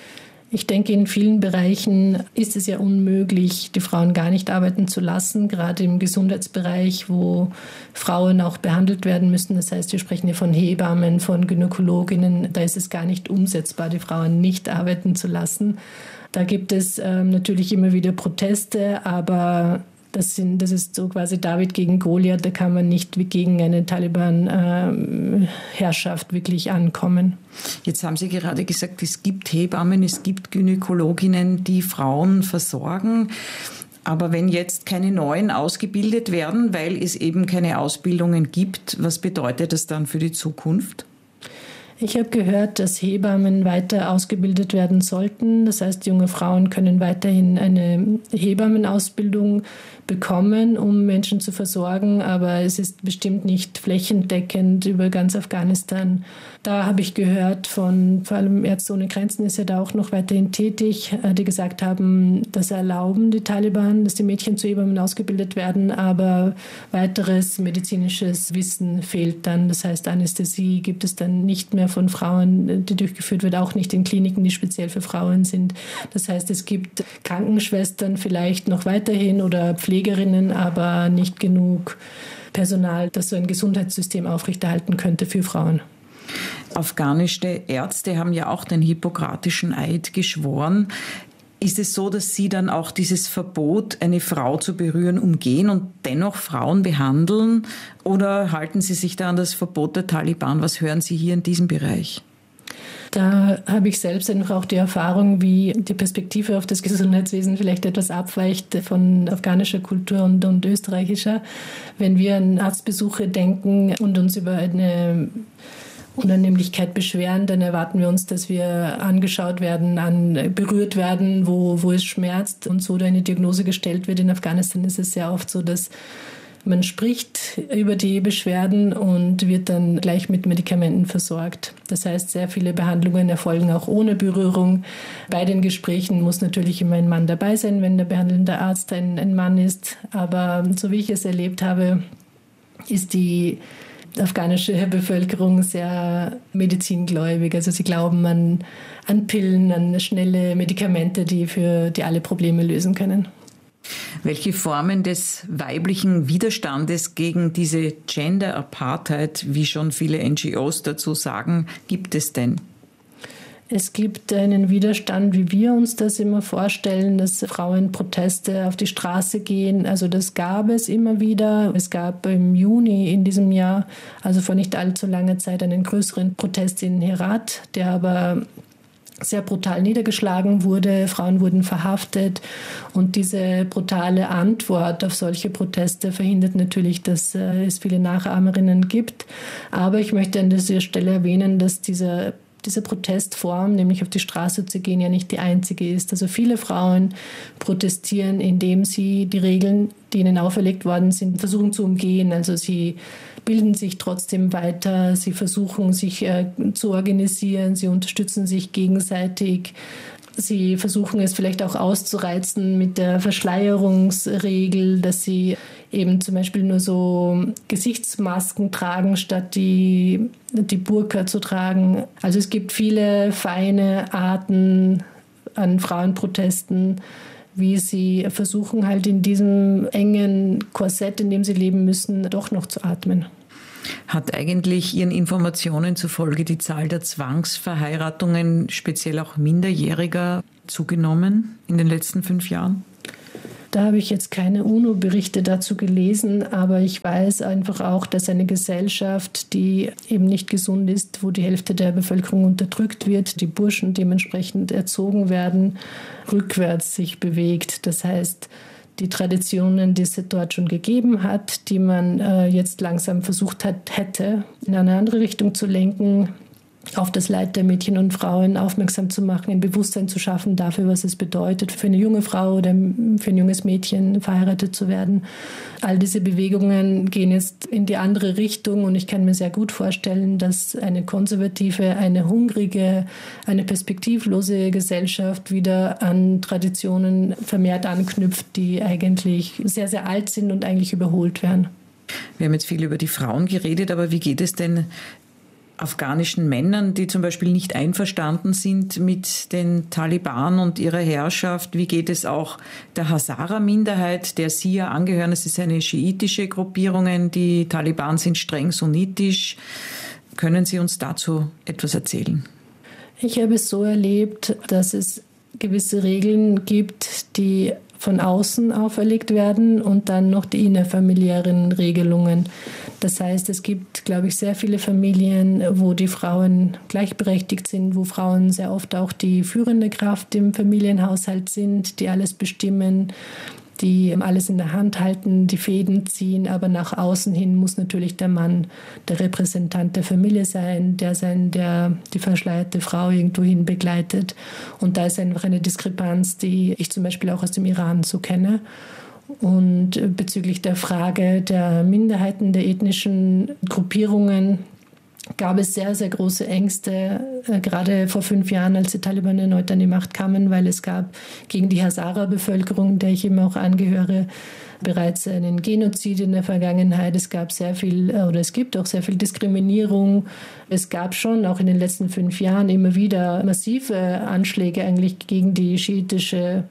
Ich denke, in vielen Bereichen ist es ja unmöglich, die Frauen gar nicht arbeiten zu lassen, gerade im Gesundheitsbereich, wo Frauen auch behandelt werden müssen. Das heißt, wir sprechen hier von Hebammen, von Gynäkologinnen. Da ist es gar nicht umsetzbar, die Frauen nicht arbeiten zu lassen. Da gibt es natürlich immer wieder Proteste, aber das ist so quasi David gegen Goliath. Da kann man nicht wie gegen eine Taliban-Herrschaft wirklich ankommen. Jetzt haben Sie gerade gesagt, es gibt Hebammen, es gibt Gynäkologinnen, die Frauen versorgen. Aber wenn jetzt keine neuen ausgebildet werden, weil es eben keine Ausbildungen gibt, was bedeutet das dann für die Zukunft? Ich habe gehört, dass Hebammen weiter ausgebildet werden sollten. Das heißt, junge Frauen können weiterhin eine Hebammenausbildung bekommen, um Menschen zu versorgen. Aber es ist bestimmt nicht flächendeckend über ganz Afghanistan. Da habe ich gehört von, vor allem Ärzte ohne Grenzen ist ja da auch noch weiterhin tätig, die gesagt haben, das erlauben die Taliban, dass die Mädchen zu Hebammen ausgebildet werden, aber weiteres medizinisches Wissen fehlt dann. Das heißt, Anästhesie gibt es dann nicht mehr von Frauen, die durchgeführt wird, auch nicht in Kliniken, die speziell für Frauen sind. Das heißt, es gibt Krankenschwestern vielleicht noch weiterhin oder Pflegerinnen, aber nicht genug Personal, das so ein Gesundheitssystem aufrechterhalten könnte für Frauen. Afghanische Ärzte haben ja auch den hippokratischen Eid geschworen. Ist es so, dass Sie dann auch dieses Verbot, eine Frau zu berühren, umgehen und dennoch Frauen behandeln? Oder halten Sie sich da an das Verbot der Taliban? Was hören Sie hier in diesem Bereich? Da habe ich selbst einfach auch die Erfahrung, wie die Perspektive auf das Gesundheitswesen vielleicht etwas abweicht von afghanischer Kultur und österreichischer. Wenn wir an Arztbesuche denken und uns über eine Unannehmlichkeit beschweren, dann erwarten wir uns, dass wir angeschaut werden, berührt werden, wo es schmerzt und so eine Diagnose gestellt wird. In Afghanistan ist es sehr oft so, dass man spricht über die Beschwerden und wird dann gleich mit Medikamenten versorgt. Das heißt, sehr viele Behandlungen erfolgen auch ohne Berührung. Bei den Gesprächen muss natürlich immer ein Mann dabei sein, wenn der behandelnde Arzt ein Mann ist. Aber so wie ich es erlebt habe, ist die afghanische Bevölkerung sehr medizingläubig. Also sie glauben an Pillen, an schnelle Medikamente, die alle Probleme lösen können. Welche Formen des weiblichen Widerstandes gegen diese Gender-Apartheid, wie schon viele NGOs dazu sagen, gibt es denn? Es gibt einen Widerstand, wie wir uns das immer vorstellen, dass Frauen Proteste auf die Straße gehen. Also das gab es immer wieder. Es gab im Juni in diesem Jahr, also vor nicht allzu langer Zeit, einen größeren Protest in Herat, der aber sehr brutal niedergeschlagen wurde. Frauen wurden verhaftet. Und diese brutale Antwort auf solche Proteste verhindert natürlich, dass es viele Nachahmerinnen gibt. Aber ich möchte an dieser Stelle erwähnen, dass dieser diese Protestform, nämlich auf die Straße zu gehen, ja nicht die einzige ist. Also viele Frauen protestieren, indem sie die Regeln, die ihnen auferlegt worden sind, versuchen zu umgehen. Also sie bilden sich trotzdem weiter, sie versuchen sich zu organisieren, sie unterstützen sich gegenseitig. Sie versuchen es vielleicht auch auszureizen mit der Verschleierungsregel, dass sie eben zum Beispiel nur so Gesichtsmasken tragen, statt die Burka zu tragen. Also es gibt viele feine Arten an Frauenprotesten, wie sie versuchen halt in diesem engen Korsett, in dem sie leben müssen, doch noch zu atmen. Hat eigentlich Ihren Informationen zufolge die Zahl der Zwangsverheiratungen, speziell auch Minderjähriger, zugenommen in den letzten 5 Jahren? Da habe ich jetzt keine UNO-Berichte dazu gelesen, aber ich weiß einfach auch, dass eine Gesellschaft, die eben nicht gesund ist, wo die Hälfte der Bevölkerung unterdrückt wird, die Burschen dementsprechend erzogen werden, rückwärts sich bewegt. Das heißt, die Traditionen, die es dort schon gegeben hat, die man jetzt langsam versucht hätte, in eine andere Richtung zu lenken, auf das Leid der Mädchen und Frauen aufmerksam zu machen, ein Bewusstsein zu schaffen dafür, was es bedeutet, für eine junge Frau oder für ein junges Mädchen verheiratet zu werden. All diese Bewegungen gehen jetzt in die andere Richtung und ich kann mir sehr gut vorstellen, dass eine konservative, eine hungrige, eine perspektivlose Gesellschaft wieder an Traditionen vermehrt anknüpft, die eigentlich sehr, sehr alt sind und eigentlich überholt werden. Wir haben jetzt viel über die Frauen geredet, aber wie geht es denn afghanischen Männern, die zum Beispiel nicht einverstanden sind mit den Taliban und ihrer Herrschaft? Wie geht es auch der Hazara-Minderheit, der Sie ja angehören? Es ist eine schiitische Gruppierung, die Taliban sind streng sunnitisch. Können Sie uns dazu etwas erzählen? Ich habe es so erlebt, dass es gewisse Regeln gibt, die von außen auferlegt werden und dann noch die innerfamiliären Regelungen. Das heißt, es gibt, glaube ich, sehr viele Familien, wo die Frauen gleichberechtigt sind, wo Frauen sehr oft auch die führende Kraft im Familienhaushalt sind, die alles bestimmen, die alles in der Hand halten, die Fäden ziehen, aber nach außen hin muss natürlich der Mann der Repräsentant der Familie sein, der die verschleierte Frau irgendwohin begleitet. Und da ist einfach eine Diskrepanz, die ich zum Beispiel auch aus dem Iran so kenne. Und bezüglich der Frage der Minderheiten, der ethnischen Gruppierungen, gab es sehr, sehr große Ängste, gerade vor 5 Jahren, als die Taliban erneut an die Macht kamen, weil es gab gegen die Hazara-Bevölkerung, der ich eben auch angehöre, bereits einen Genozid in der Vergangenheit. Es gibt auch sehr viel Diskriminierung. Es gab schon auch in den letzten 5 Jahren immer wieder massive Anschläge eigentlich gegen die schiitische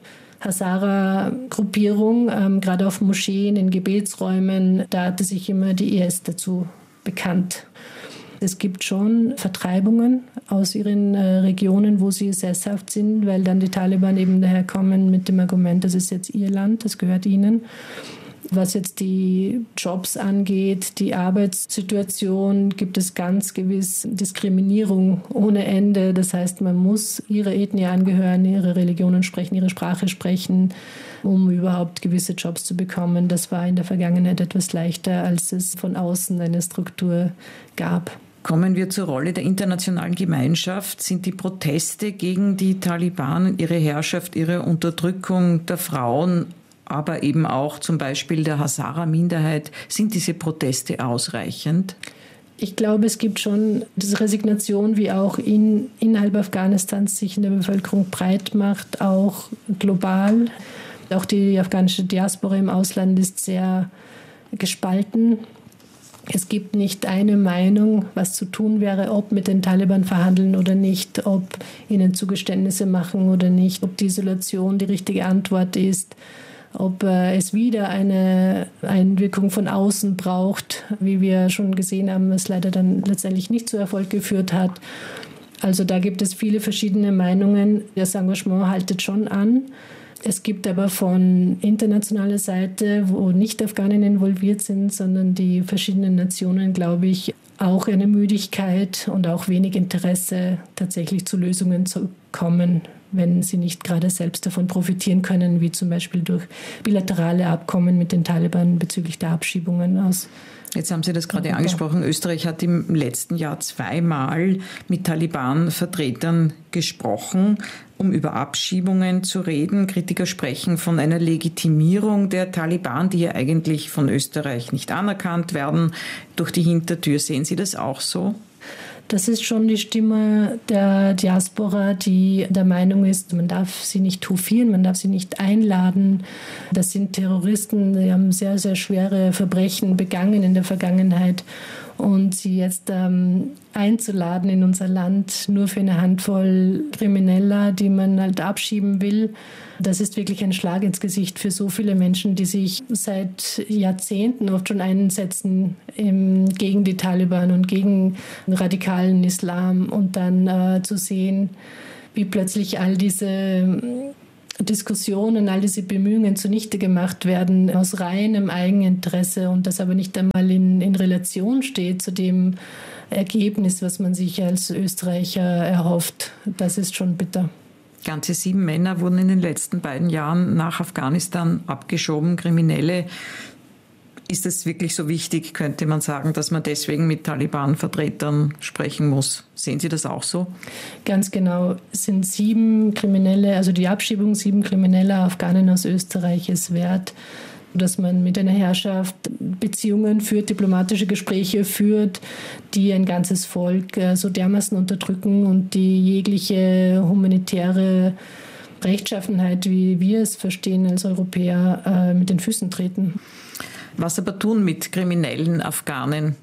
Hazara-Gruppierung, gerade auf Moscheen, in Gebetsräumen. Da hatte sich immer die IS dazu bekannt. Es gibt schon Vertreibungen aus ihren Regionen, wo sie sesshaft sind, weil dann die Taliban eben daherkommen mit dem Argument, das ist jetzt ihr Land, das gehört ihnen. Was jetzt die Jobs angeht, die Arbeitssituation, gibt es ganz gewiss Diskriminierung ohne Ende. Das heißt, man muss ihrer Ethnie angehören, ihre Religionen sprechen, ihre Sprache sprechen, um überhaupt gewisse Jobs zu bekommen. Das war in der Vergangenheit etwas leichter, als es von außen eine Struktur gab. Kommen wir zur Rolle der internationalen Gemeinschaft. Sind die Proteste gegen die Taliban, ihre Herrschaft, ihre Unterdrückung der Frauen, aber eben auch zum Beispiel der Hazara-Minderheit, sind diese Proteste ausreichend? Ich glaube, es gibt schon diese Resignation, wie auch innerhalb Afghanistans sich in der Bevölkerung breit macht, auch global. Auch die afghanische Diaspora im Ausland ist sehr gespalten. Es gibt nicht eine Meinung, was zu tun wäre, ob mit den Taliban verhandeln oder nicht, ob ihnen Zugeständnisse machen oder nicht, ob die Isolation die richtige Antwort ist, ob es wieder eine Einwirkung von außen braucht, wie wir schon gesehen haben, was leider dann letztendlich nicht zu Erfolg geführt hat. Also da gibt es viele verschiedene Meinungen. Das Engagement haltet schon an. Es gibt aber von internationaler Seite, wo nicht Afghanen involviert sind, sondern die verschiedenen Nationen, glaube ich, auch eine Müdigkeit und auch wenig Interesse, tatsächlich zu Lösungen zu kommen. wenn sie nicht gerade selbst davon profitieren können, wie zum Beispiel durch bilaterale Abkommen mit den Taliban bezüglich der Abschiebungen aus. Jetzt haben Sie das gerade angesprochen. Österreich hat im letzten Jahr 2-mal mit Taliban-Vertretern gesprochen, um über Abschiebungen zu reden. Kritiker sprechen von einer Legitimierung der Taliban, die ja eigentlich von Österreich nicht anerkannt werden, durch die Hintertür. Sehen Sie das auch so? Das ist schon die Stimme der Diaspora, die der Meinung ist, man darf sie nicht hofieren, man darf sie nicht einladen. Das sind Terroristen, die haben sehr, sehr schwere Verbrechen begangen in der Vergangenheit. Und sie jetzt einzuladen in unser Land nur für eine Handvoll Krimineller, die man halt abschieben will, das ist wirklich ein Schlag ins Gesicht für so viele Menschen, die sich seit Jahrzehnten oft schon einsetzen gegen die Taliban und gegen den radikalen Islam. Und dann zu sehen, wie plötzlich all diese Diskussionen, all diese Bemühungen zunichte gemacht werden aus reinem Eigeninteresse und das aber nicht einmal in Relation steht zu dem Ergebnis, was man sich als Österreicher erhofft. Das ist schon bitter. Ganze 7 Männer wurden in den letzten beiden Jahren nach Afghanistan abgeschoben, Kriminelle. Ist es wirklich so wichtig, könnte man sagen, dass man deswegen mit Taliban-Vertretern sprechen muss? Sehen Sie das auch so? Ganz genau. Es sind 7 Kriminelle, also die Abschiebung 7 krimineller Afghanen aus Österreich ist wert, dass man mit einer Herrschaft Beziehungen führt, diplomatische Gespräche führt, die ein ganzes Volk so dermaßen unterdrücken und die jegliche humanitäre Rechtschaffenheit, wie wir es verstehen als Europäer, mit den Füßen treten. Was aber tun mit kriminellen Afghanen?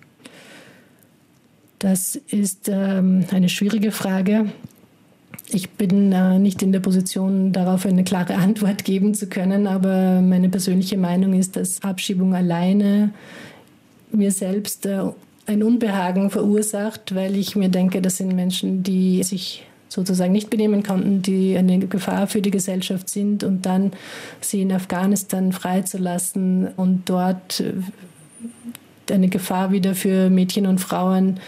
Das ist eine schwierige Frage. Ich bin nicht in der Position, darauf eine klare Antwort geben zu können, aber meine persönliche Meinung ist, dass Abschiebung alleine mir selbst ein Unbehagen verursacht, weil ich mir denke, das sind Menschen, die sich sozusagen nicht benehmen konnten, die eine Gefahr für die Gesellschaft sind und dann sie in Afghanistan freizulassen und dort eine Gefahr wieder für Mädchen und Frauen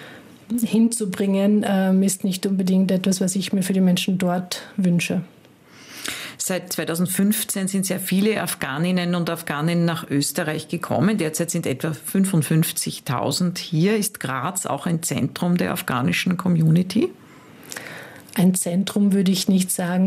hinzubringen, ist nicht unbedingt etwas, was ich mir für die Menschen dort wünsche. Seit 2015 sind sehr viele Afghaninnen und Afghanen nach Österreich gekommen. Derzeit sind etwa 55.000 hier. Ist Graz auch ein Zentrum der afghanischen Community? Ein Zentrum würde ich nicht sagen.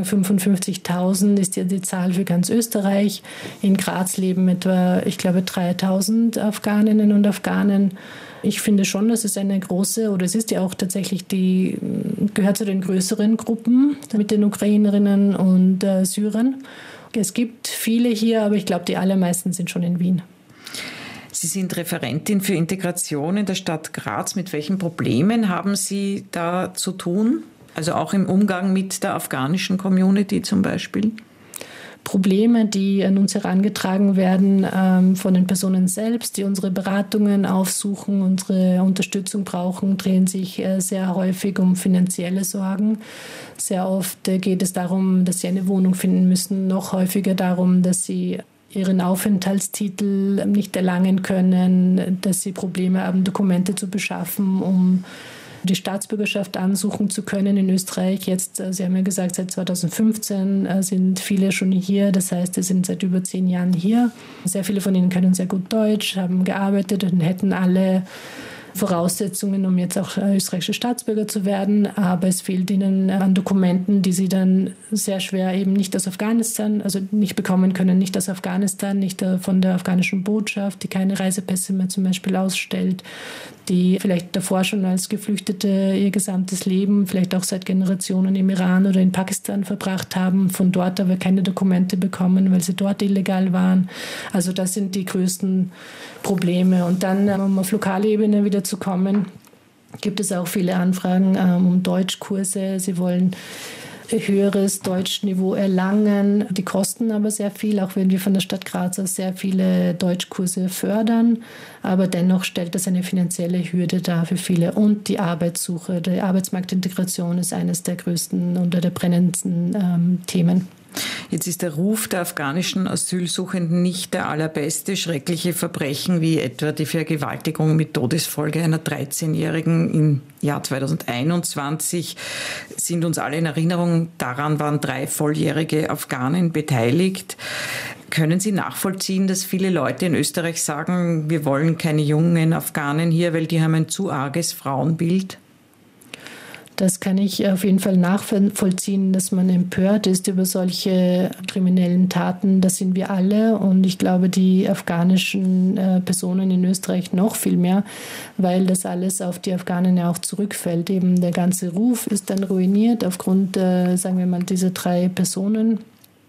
55.000 ist ja die Zahl für ganz Österreich. In Graz leben etwa, ich glaube, 3.000 Afghaninnen und Afghanen. Ich finde schon, dass es eine große, oder es ist ja auch tatsächlich gehört zu den größeren Gruppen mit den Ukrainerinnen und Syrern. Es gibt viele hier, aber ich glaube, die allermeisten sind schon in Wien. Sie sind Referentin für Integration in der Stadt Graz. Mit welchen Problemen haben Sie da zu tun? Also auch im Umgang mit der afghanischen Community zum Beispiel? Probleme, die an uns herangetragen werden von den Personen selbst, die unsere Beratungen aufsuchen, unsere Unterstützung brauchen, drehen sich sehr häufig um finanzielle Sorgen. Sehr oft geht es darum, dass sie eine Wohnung finden müssen, noch häufiger darum, dass sie ihren Aufenthaltstitel nicht erlangen können, dass sie Probleme haben, Dokumente zu beschaffen, um die Staatsbürgerschaft ansuchen zu können in Österreich. Jetzt, Sie haben ja gesagt, seit 2015 sind viele schon hier. Das heißt, sie sind seit über 10 Jahren hier. Sehr viele von ihnen können sehr gut Deutsch, haben gearbeitet und hätten alle Voraussetzungen, um jetzt auch österreichische Staatsbürger zu werden. Aber es fehlt ihnen an Dokumenten, die sie dann sehr schwer eben nicht aus Afghanistan, also nicht bekommen können, nicht aus Afghanistan, nicht von der afghanischen Botschaft, die keine Reisepässe mehr zum Beispiel ausstellt, die vielleicht davor schon als Geflüchtete ihr gesamtes Leben, vielleicht auch seit Generationen im Iran oder in Pakistan verbracht haben, von dort aber keine Dokumente bekommen, weil sie dort illegal waren. Also das sind die größten Probleme. Und dann, um auf lokale Ebene wieder zu kommen, gibt es auch viele Anfragen um Deutschkurse. Sie wollen höheres Deutschniveau erlangen. Die kosten aber sehr viel, auch wenn wir von der Stadt Graz aus sehr viele Deutschkurse fördern. Aber dennoch stellt das eine finanzielle Hürde dar für viele. Und die Arbeitssuche, die Arbeitsmarktintegration ist eines der größten oder der brennendsten Themen. Jetzt ist der Ruf der afghanischen Asylsuchenden nicht der allerbeste. Schreckliche Verbrechen wie etwa die Vergewaltigung mit Todesfolge einer 13-Jährigen im Jahr 2021 sind uns alle in Erinnerung. Daran waren 3 volljährige Afghanen beteiligt. Können Sie nachvollziehen, dass viele Leute in Österreich sagen, wir wollen keine jungen Afghanen hier, weil die haben ein zu arges Frauenbild? Das kann ich auf jeden Fall nachvollziehen, dass man empört ist über solche kriminellen Taten. Das sind wir alle und ich glaube, die afghanischen Personen in Österreich noch viel mehr, weil das alles auf die Afghanen ja auch zurückfällt. Eben der ganze Ruf ist dann ruiniert aufgrund, sagen wir mal, dieser 3 Personen.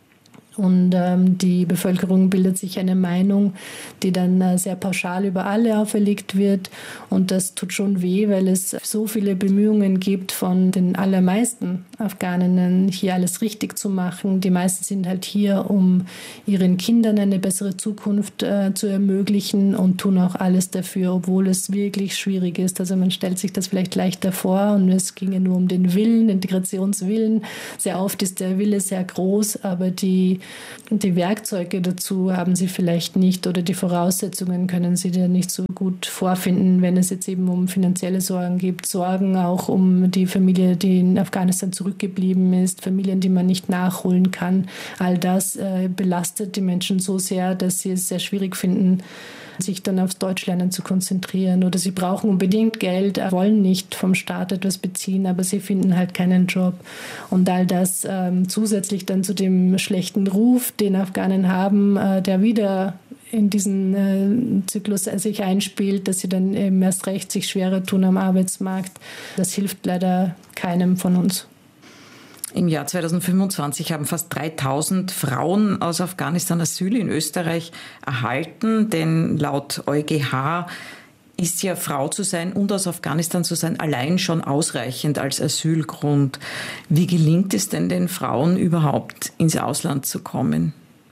Und die Bevölkerung bildet sich eine Meinung, die dann sehr pauschal über alle auferlegt wird. Und das tut schon weh, weil es so viele Bemühungen gibt von den allermeisten Afghaninnen, hier alles richtig zu machen. Die meisten sind halt hier, um ihren Kindern eine bessere Zukunft zu ermöglichen und tun auch alles dafür, obwohl es wirklich schwierig ist. Also man stellt sich das vielleicht leichter vor und es ginge nur um den Willen, den Integrationswillen. Sehr oft ist der Wille sehr groß, aber die Werkzeuge dazu haben sie vielleicht nicht oder die Voraussetzungen können sie da nicht so gut vorfinden, wenn es jetzt eben um finanzielle Sorgen geht, Sorgen auch um die Familie, die in Afghanistan zurückgeblieben ist, Familien, die man nicht nachholen kann. All das belastet die Menschen so sehr, dass sie es sehr schwierig finden, sich dann aufs Deutschlernen zu konzentrieren. Oder sie brauchen unbedingt Geld, wollen nicht vom Staat etwas beziehen, aber sie finden halt keinen Job. Und all das zusätzlich dann zu dem schlechten Ruf, den Afghanen haben, der wieder in diesen Zyklus sich einspielt, dass sie dann eben erst recht sich schwerer tun am Arbeitsmarkt. Das hilft leider keinem von uns. Im Jahr 2025 haben fast 3000 Frauen aus Afghanistan Asyl in Österreich erhalten, denn laut EuGH ist ja Frau zu sein und aus Afghanistan zu sein allein schon ausreichend als Asylgrund. Wie gelingt es denn den Frauen überhaupt ins Ausland zu kommen?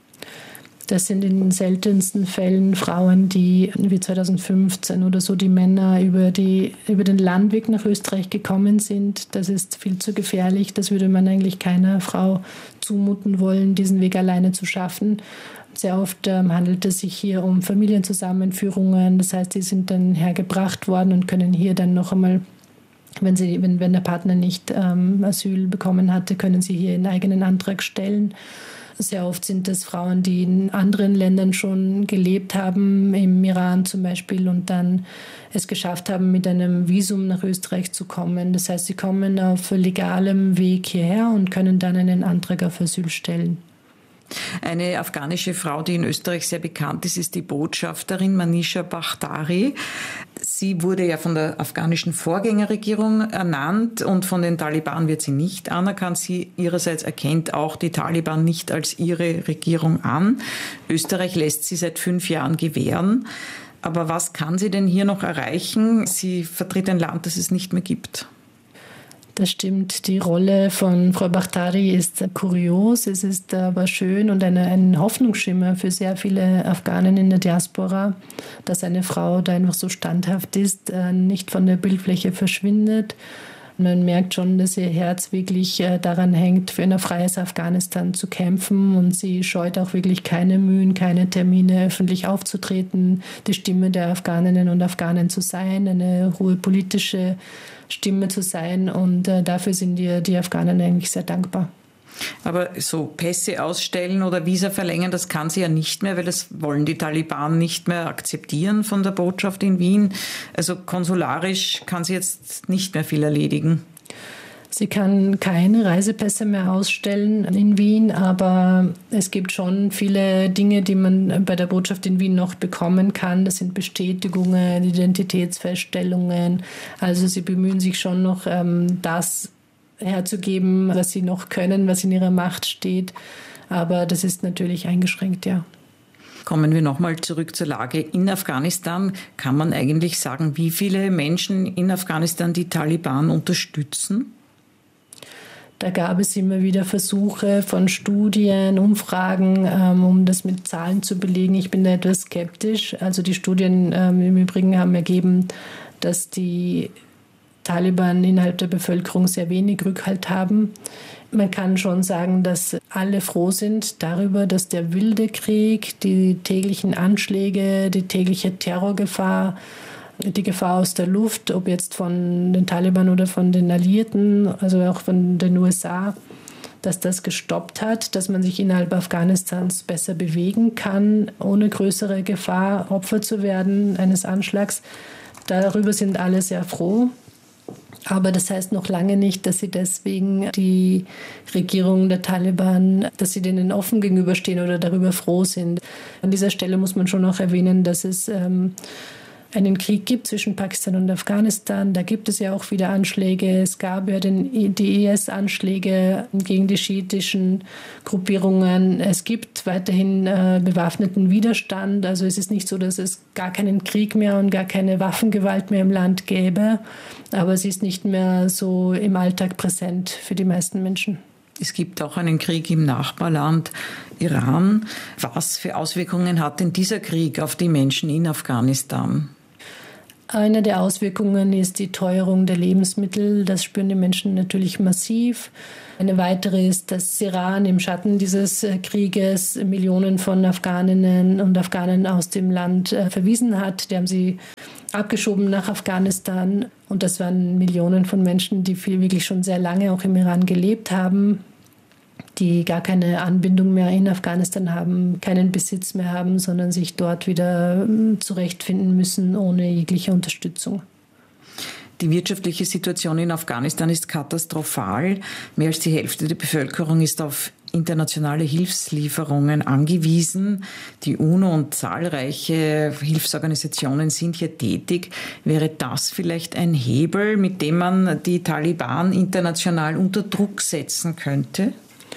Das sind in den seltensten Fällen Frauen, die wie 2015 oder so die Männer über den Landweg nach Österreich gekommen sind. Das ist viel zu gefährlich. Das würde man eigentlich keiner Frau zumuten wollen, diesen Weg alleine zu schaffen. Sehr oft handelt es sich hier um Familienzusammenführungen. Das heißt, sie sind dann hergebracht worden und können hier dann noch einmal, wenn der Partner nicht Asyl bekommen hatte, können sie hier einen eigenen Antrag stellen. Sehr oft sind es Frauen, die in anderen Ländern schon gelebt haben, im Iran zum Beispiel, und dann es geschafft haben, mit einem Visum nach Österreich zu kommen. Das heißt, sie kommen auf legalem Weg hierher und können dann einen Antrag auf Asyl stellen. Eine afghanische Frau, die in Österreich sehr bekannt ist, ist die Botschafterin Manisha Bakhtari. Sie wurde ja von der afghanischen Vorgängerregierung ernannt und von den Taliban wird sie nicht anerkannt. Sie ihrerseits erkennt auch die Taliban nicht als ihre Regierung an. Österreich lässt sie seit 5 Jahren gewähren. Aber was kann sie denn hier noch erreichen? Sie vertritt ein Land, das es nicht mehr gibt. Das stimmt, die Rolle von Frau Bakhtari ist kurios, es ist aber schön und ein Hoffnungsschimmer für sehr viele Afghanen in der Diaspora, dass eine Frau da einfach so standhaft ist, nicht von der Bildfläche verschwindet. Man merkt schon, dass ihr Herz wirklich daran hängt, für ein freies Afghanistan zu kämpfen, und sie scheut auch wirklich keine Mühen, keine Termine, öffentlich aufzutreten, die Stimme der Afghaninnen und Afghanen zu sein, eine hohe politische Stimme zu sein, und dafür sind die Afghanen eigentlich sehr dankbar. Aber so Pässe ausstellen oder Visa verlängern, das kann sie ja nicht mehr, weil das wollen die Taliban nicht mehr akzeptieren von der Botschaft in Wien. Also konsularisch kann sie jetzt nicht mehr viel erledigen. Sie kann keine Reisepässe mehr ausstellen in Wien, aber es gibt schon viele Dinge, die man bei der Botschaft in Wien noch bekommen kann. Das sind Bestätigungen, Identitätsfeststellungen. Also sie bemühen sich schon noch, das herzugeben, was sie noch können, was in ihrer Macht steht. Aber das ist natürlich eingeschränkt, ja. Kommen wir nochmal zurück zur Lage in Afghanistan. Kann man eigentlich sagen, wie viele Menschen in Afghanistan die Taliban unterstützen? Da gab es immer wieder Versuche von Studien, Umfragen, um das mit Zahlen zu belegen. Ich bin da etwas skeptisch. Also die Studien im Übrigen haben ergeben, dass die Taliban innerhalb der Bevölkerung sehr wenig Rückhalt haben. Man kann schon sagen, dass alle froh sind darüber, dass der wilde Krieg, die täglichen Anschläge, die tägliche Terrorgefahr, die Gefahr aus der Luft, ob jetzt von den Taliban oder von den Alliierten, also auch von den USA, dass das gestoppt hat, dass man sich innerhalb Afghanistans besser bewegen kann, ohne größere Gefahr, Opfer zu werden eines Anschlags. Darüber sind alle sehr froh. Aber das heißt noch lange nicht, dass sie deswegen die Regierung der Taliban, dass sie denen offen gegenüberstehen oder darüber froh sind. An dieser Stelle muss man schon auch erwähnen, dass es einen Krieg gibt zwischen Pakistan und Afghanistan. Da gibt es ja auch wieder Anschläge. Es gab ja die IS-Anschläge gegen die schiitischen Gruppierungen. Es gibt weiterhin bewaffneten Widerstand. Also es ist nicht so, dass es gar keinen Krieg mehr und gar keine Waffengewalt mehr im Land gäbe. Aber sie ist nicht mehr so im Alltag präsent für die meisten Menschen. Es gibt auch einen Krieg im Nachbarland Iran. Was für Auswirkungen hat denn dieser Krieg auf die Menschen in Afghanistan? Eine der Auswirkungen ist die Teuerung der Lebensmittel. Das spüren die Menschen natürlich massiv. Eine weitere ist, dass Iran im Schatten dieses Krieges Millionen von Afghaninnen und Afghanen aus dem Land verwiesen hat. Die haben sie abgeschoben nach Afghanistan. Und das waren Millionen von Menschen, die wirklich schon sehr lange auch im Iran gelebt haben, die gar keine Anbindung mehr in Afghanistan haben, keinen Besitz mehr haben, sondern sich dort wieder zurechtfinden müssen ohne jegliche Unterstützung. Die wirtschaftliche Situation in Afghanistan ist katastrophal. Mehr als die Hälfte der Bevölkerung ist auf internationale Hilfslieferungen angewiesen. Die UNO und zahlreiche Hilfsorganisationen sind hier tätig. Wäre das vielleicht ein Hebel, mit dem man die Taliban international unter Druck setzen könnte?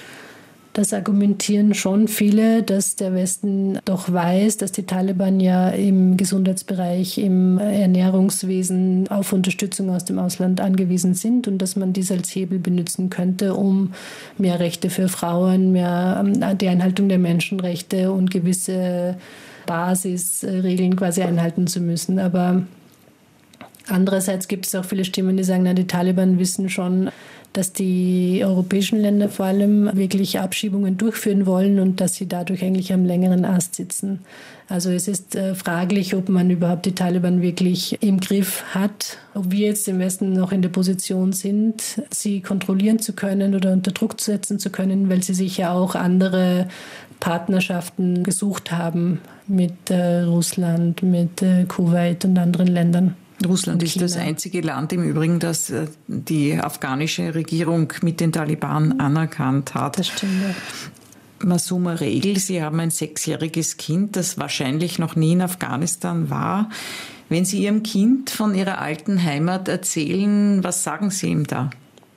Das argumentieren schon viele, dass der Westen doch weiß, dass die Taliban ja im Gesundheitsbereich, im Ernährungswesen auf Unterstützung aus dem Ausland angewiesen sind und dass man dies als Hebel benutzen könnte, um mehr Rechte für Frauen, mehr die Einhaltung der Menschenrechte und gewisse Basisregeln quasi einhalten zu müssen. Aber andererseits gibt es auch viele Stimmen, die sagen, na, die Taliban wissen schon, dass die europäischen Länder vor allem wirklich Abschiebungen durchführen wollen und dass sie dadurch eigentlich am längeren Ast sitzen. Also es ist fraglich, ob man überhaupt die Taliban wirklich im Griff hat, ob wir jetzt im Westen noch in der Position sind, sie kontrollieren zu können oder unter Druck setzen zu können, weil sie sich ja auch andere Partnerschaften gesucht haben mit Russland, mit Kuwait und anderen Ländern. Russland ist das einzige Land im Übrigen, das die afghanische Regierung mit den Taliban anerkannt hat. Das stimmt, ja. Masuma Regel, Sie haben ein 6-jähriges Kind, das wahrscheinlich noch nie in Afghanistan war. Wenn Sie Ihrem Kind von Ihrer alten Heimat erzählen, was sagen Sie ihm da?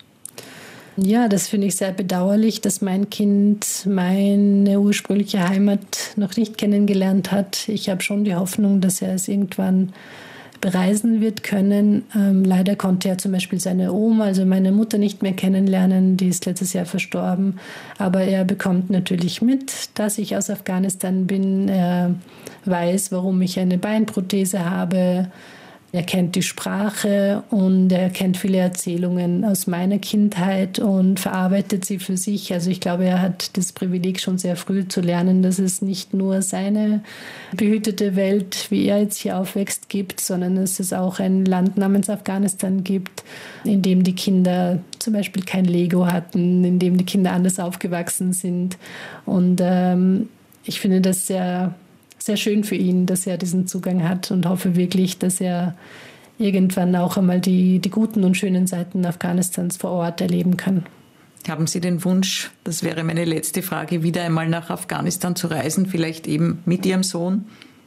Ja, das finde ich sehr bedauerlich, dass mein Kind meine ursprüngliche Heimat noch nicht kennengelernt hat. Ich habe schon die Hoffnung, dass er es irgendwann bereisen wird können. Leider konnte er zum Beispiel seine Oma, also meine Mutter, nicht mehr kennenlernen. Die ist letztes Jahr verstorben. Aber er bekommt natürlich mit, dass ich aus Afghanistan bin. Er weiß, warum ich eine Beinprothese habe. Er kennt die Sprache und er kennt viele Erzählungen aus meiner Kindheit und verarbeitet sie für sich. Also ich glaube, er hat das Privileg, schon sehr früh zu lernen, dass es nicht nur seine behütete Welt, wie er jetzt hier aufwächst, gibt, sondern dass es auch ein Land namens Afghanistan gibt, in dem die Kinder zum Beispiel kein Lego hatten, in dem die Kinder anders aufgewachsen sind. Und ich finde das sehr schön für ihn, dass er diesen Zugang hat und hoffe wirklich, dass er irgendwann auch einmal die guten und schönen Seiten Afghanistans vor Ort erleben kann. Haben Sie den Wunsch, das wäre meine letzte Frage, wieder einmal nach Afghanistan zu reisen, vielleicht eben mit Ihrem Sohn?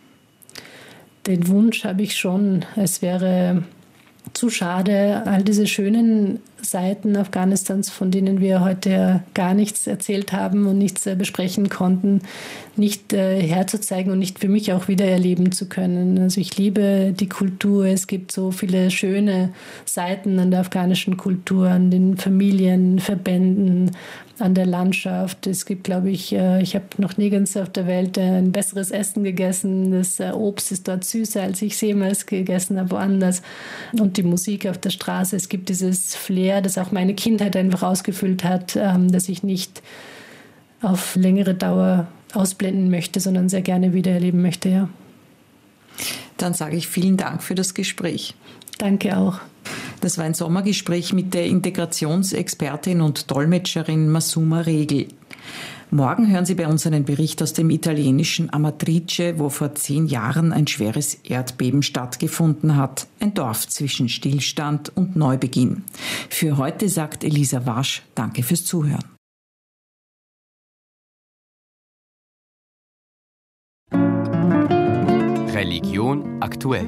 Den Wunsch habe ich schon. Es wäre zu schade, all diese schönen Seiten Afghanistans, von denen wir heute gar nichts erzählt haben und nichts besprechen konnten, nicht herzuzeigen und nicht für mich auch wieder erleben zu können. Also ich liebe die Kultur. Es gibt so viele schöne Seiten an der afghanischen Kultur, an den Familienverbänden, an der Landschaft. Es gibt, glaube ich, ich habe noch nirgends auf der Welt ein besseres Essen gegessen. Das Obst ist dort süßer, als ich es jemals gegessen habe woanders. Und die Musik auf der Straße. Es gibt dieses Flair, das auch meine Kindheit einfach ausgefüllt hat, das ich nicht auf längere Dauer ausblenden möchte, sondern sehr gerne wieder erleben möchte, ja. Dann sage ich vielen Dank für das Gespräch. Danke auch. Das war ein Sommergespräch mit der Integrationsexpertin und Dolmetscherin Masuma Regel. Morgen hören Sie bei uns einen Bericht aus dem italienischen Amatrice, wo vor 10 Jahren ein schweres Erdbeben stattgefunden hat. Ein Dorf zwischen Stillstand und Neubeginn. Für heute sagt Elisa Wasch, danke fürs Zuhören. Religion aktuell.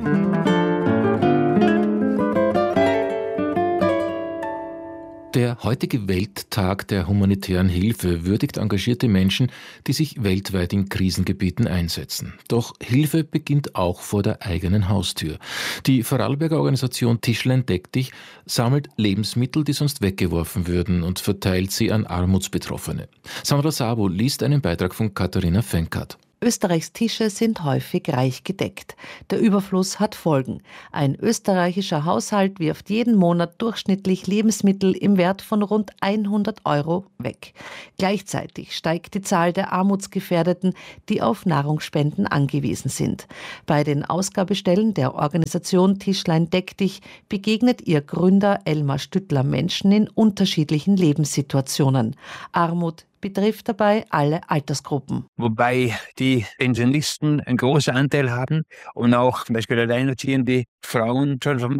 Der heutige Welttag der humanitären Hilfe würdigt engagierte Menschen, die sich weltweit in Krisengebieten einsetzen. Doch Hilfe beginnt auch vor der eigenen Haustür. Die Vorarlberger Organisation Tischlein deck dich sammelt Lebensmittel, die sonst weggeworfen würden, und verteilt sie an Armutsbetroffene. Sandra Sabo liest einen Beitrag von Katharina Fenkert. Österreichs Tische sind häufig reich gedeckt. Der Überfluss hat Folgen. Ein österreichischer Haushalt wirft jeden Monat durchschnittlich Lebensmittel im Wert von rund 100 € weg. Gleichzeitig steigt die Zahl der Armutsgefährdeten, die auf Nahrungsspenden angewiesen sind. Bei den Ausgabestellen der Organisation Tischlein deck dich begegnet ihr Gründer Elmar Stüttler Menschen in unterschiedlichen Lebenssituationen. Armut betrifft dabei alle Altersgruppen. Wobei die Pensionisten einen großen Anteil haben und auch zum Beispiel alleinerziehende Frauen schon vom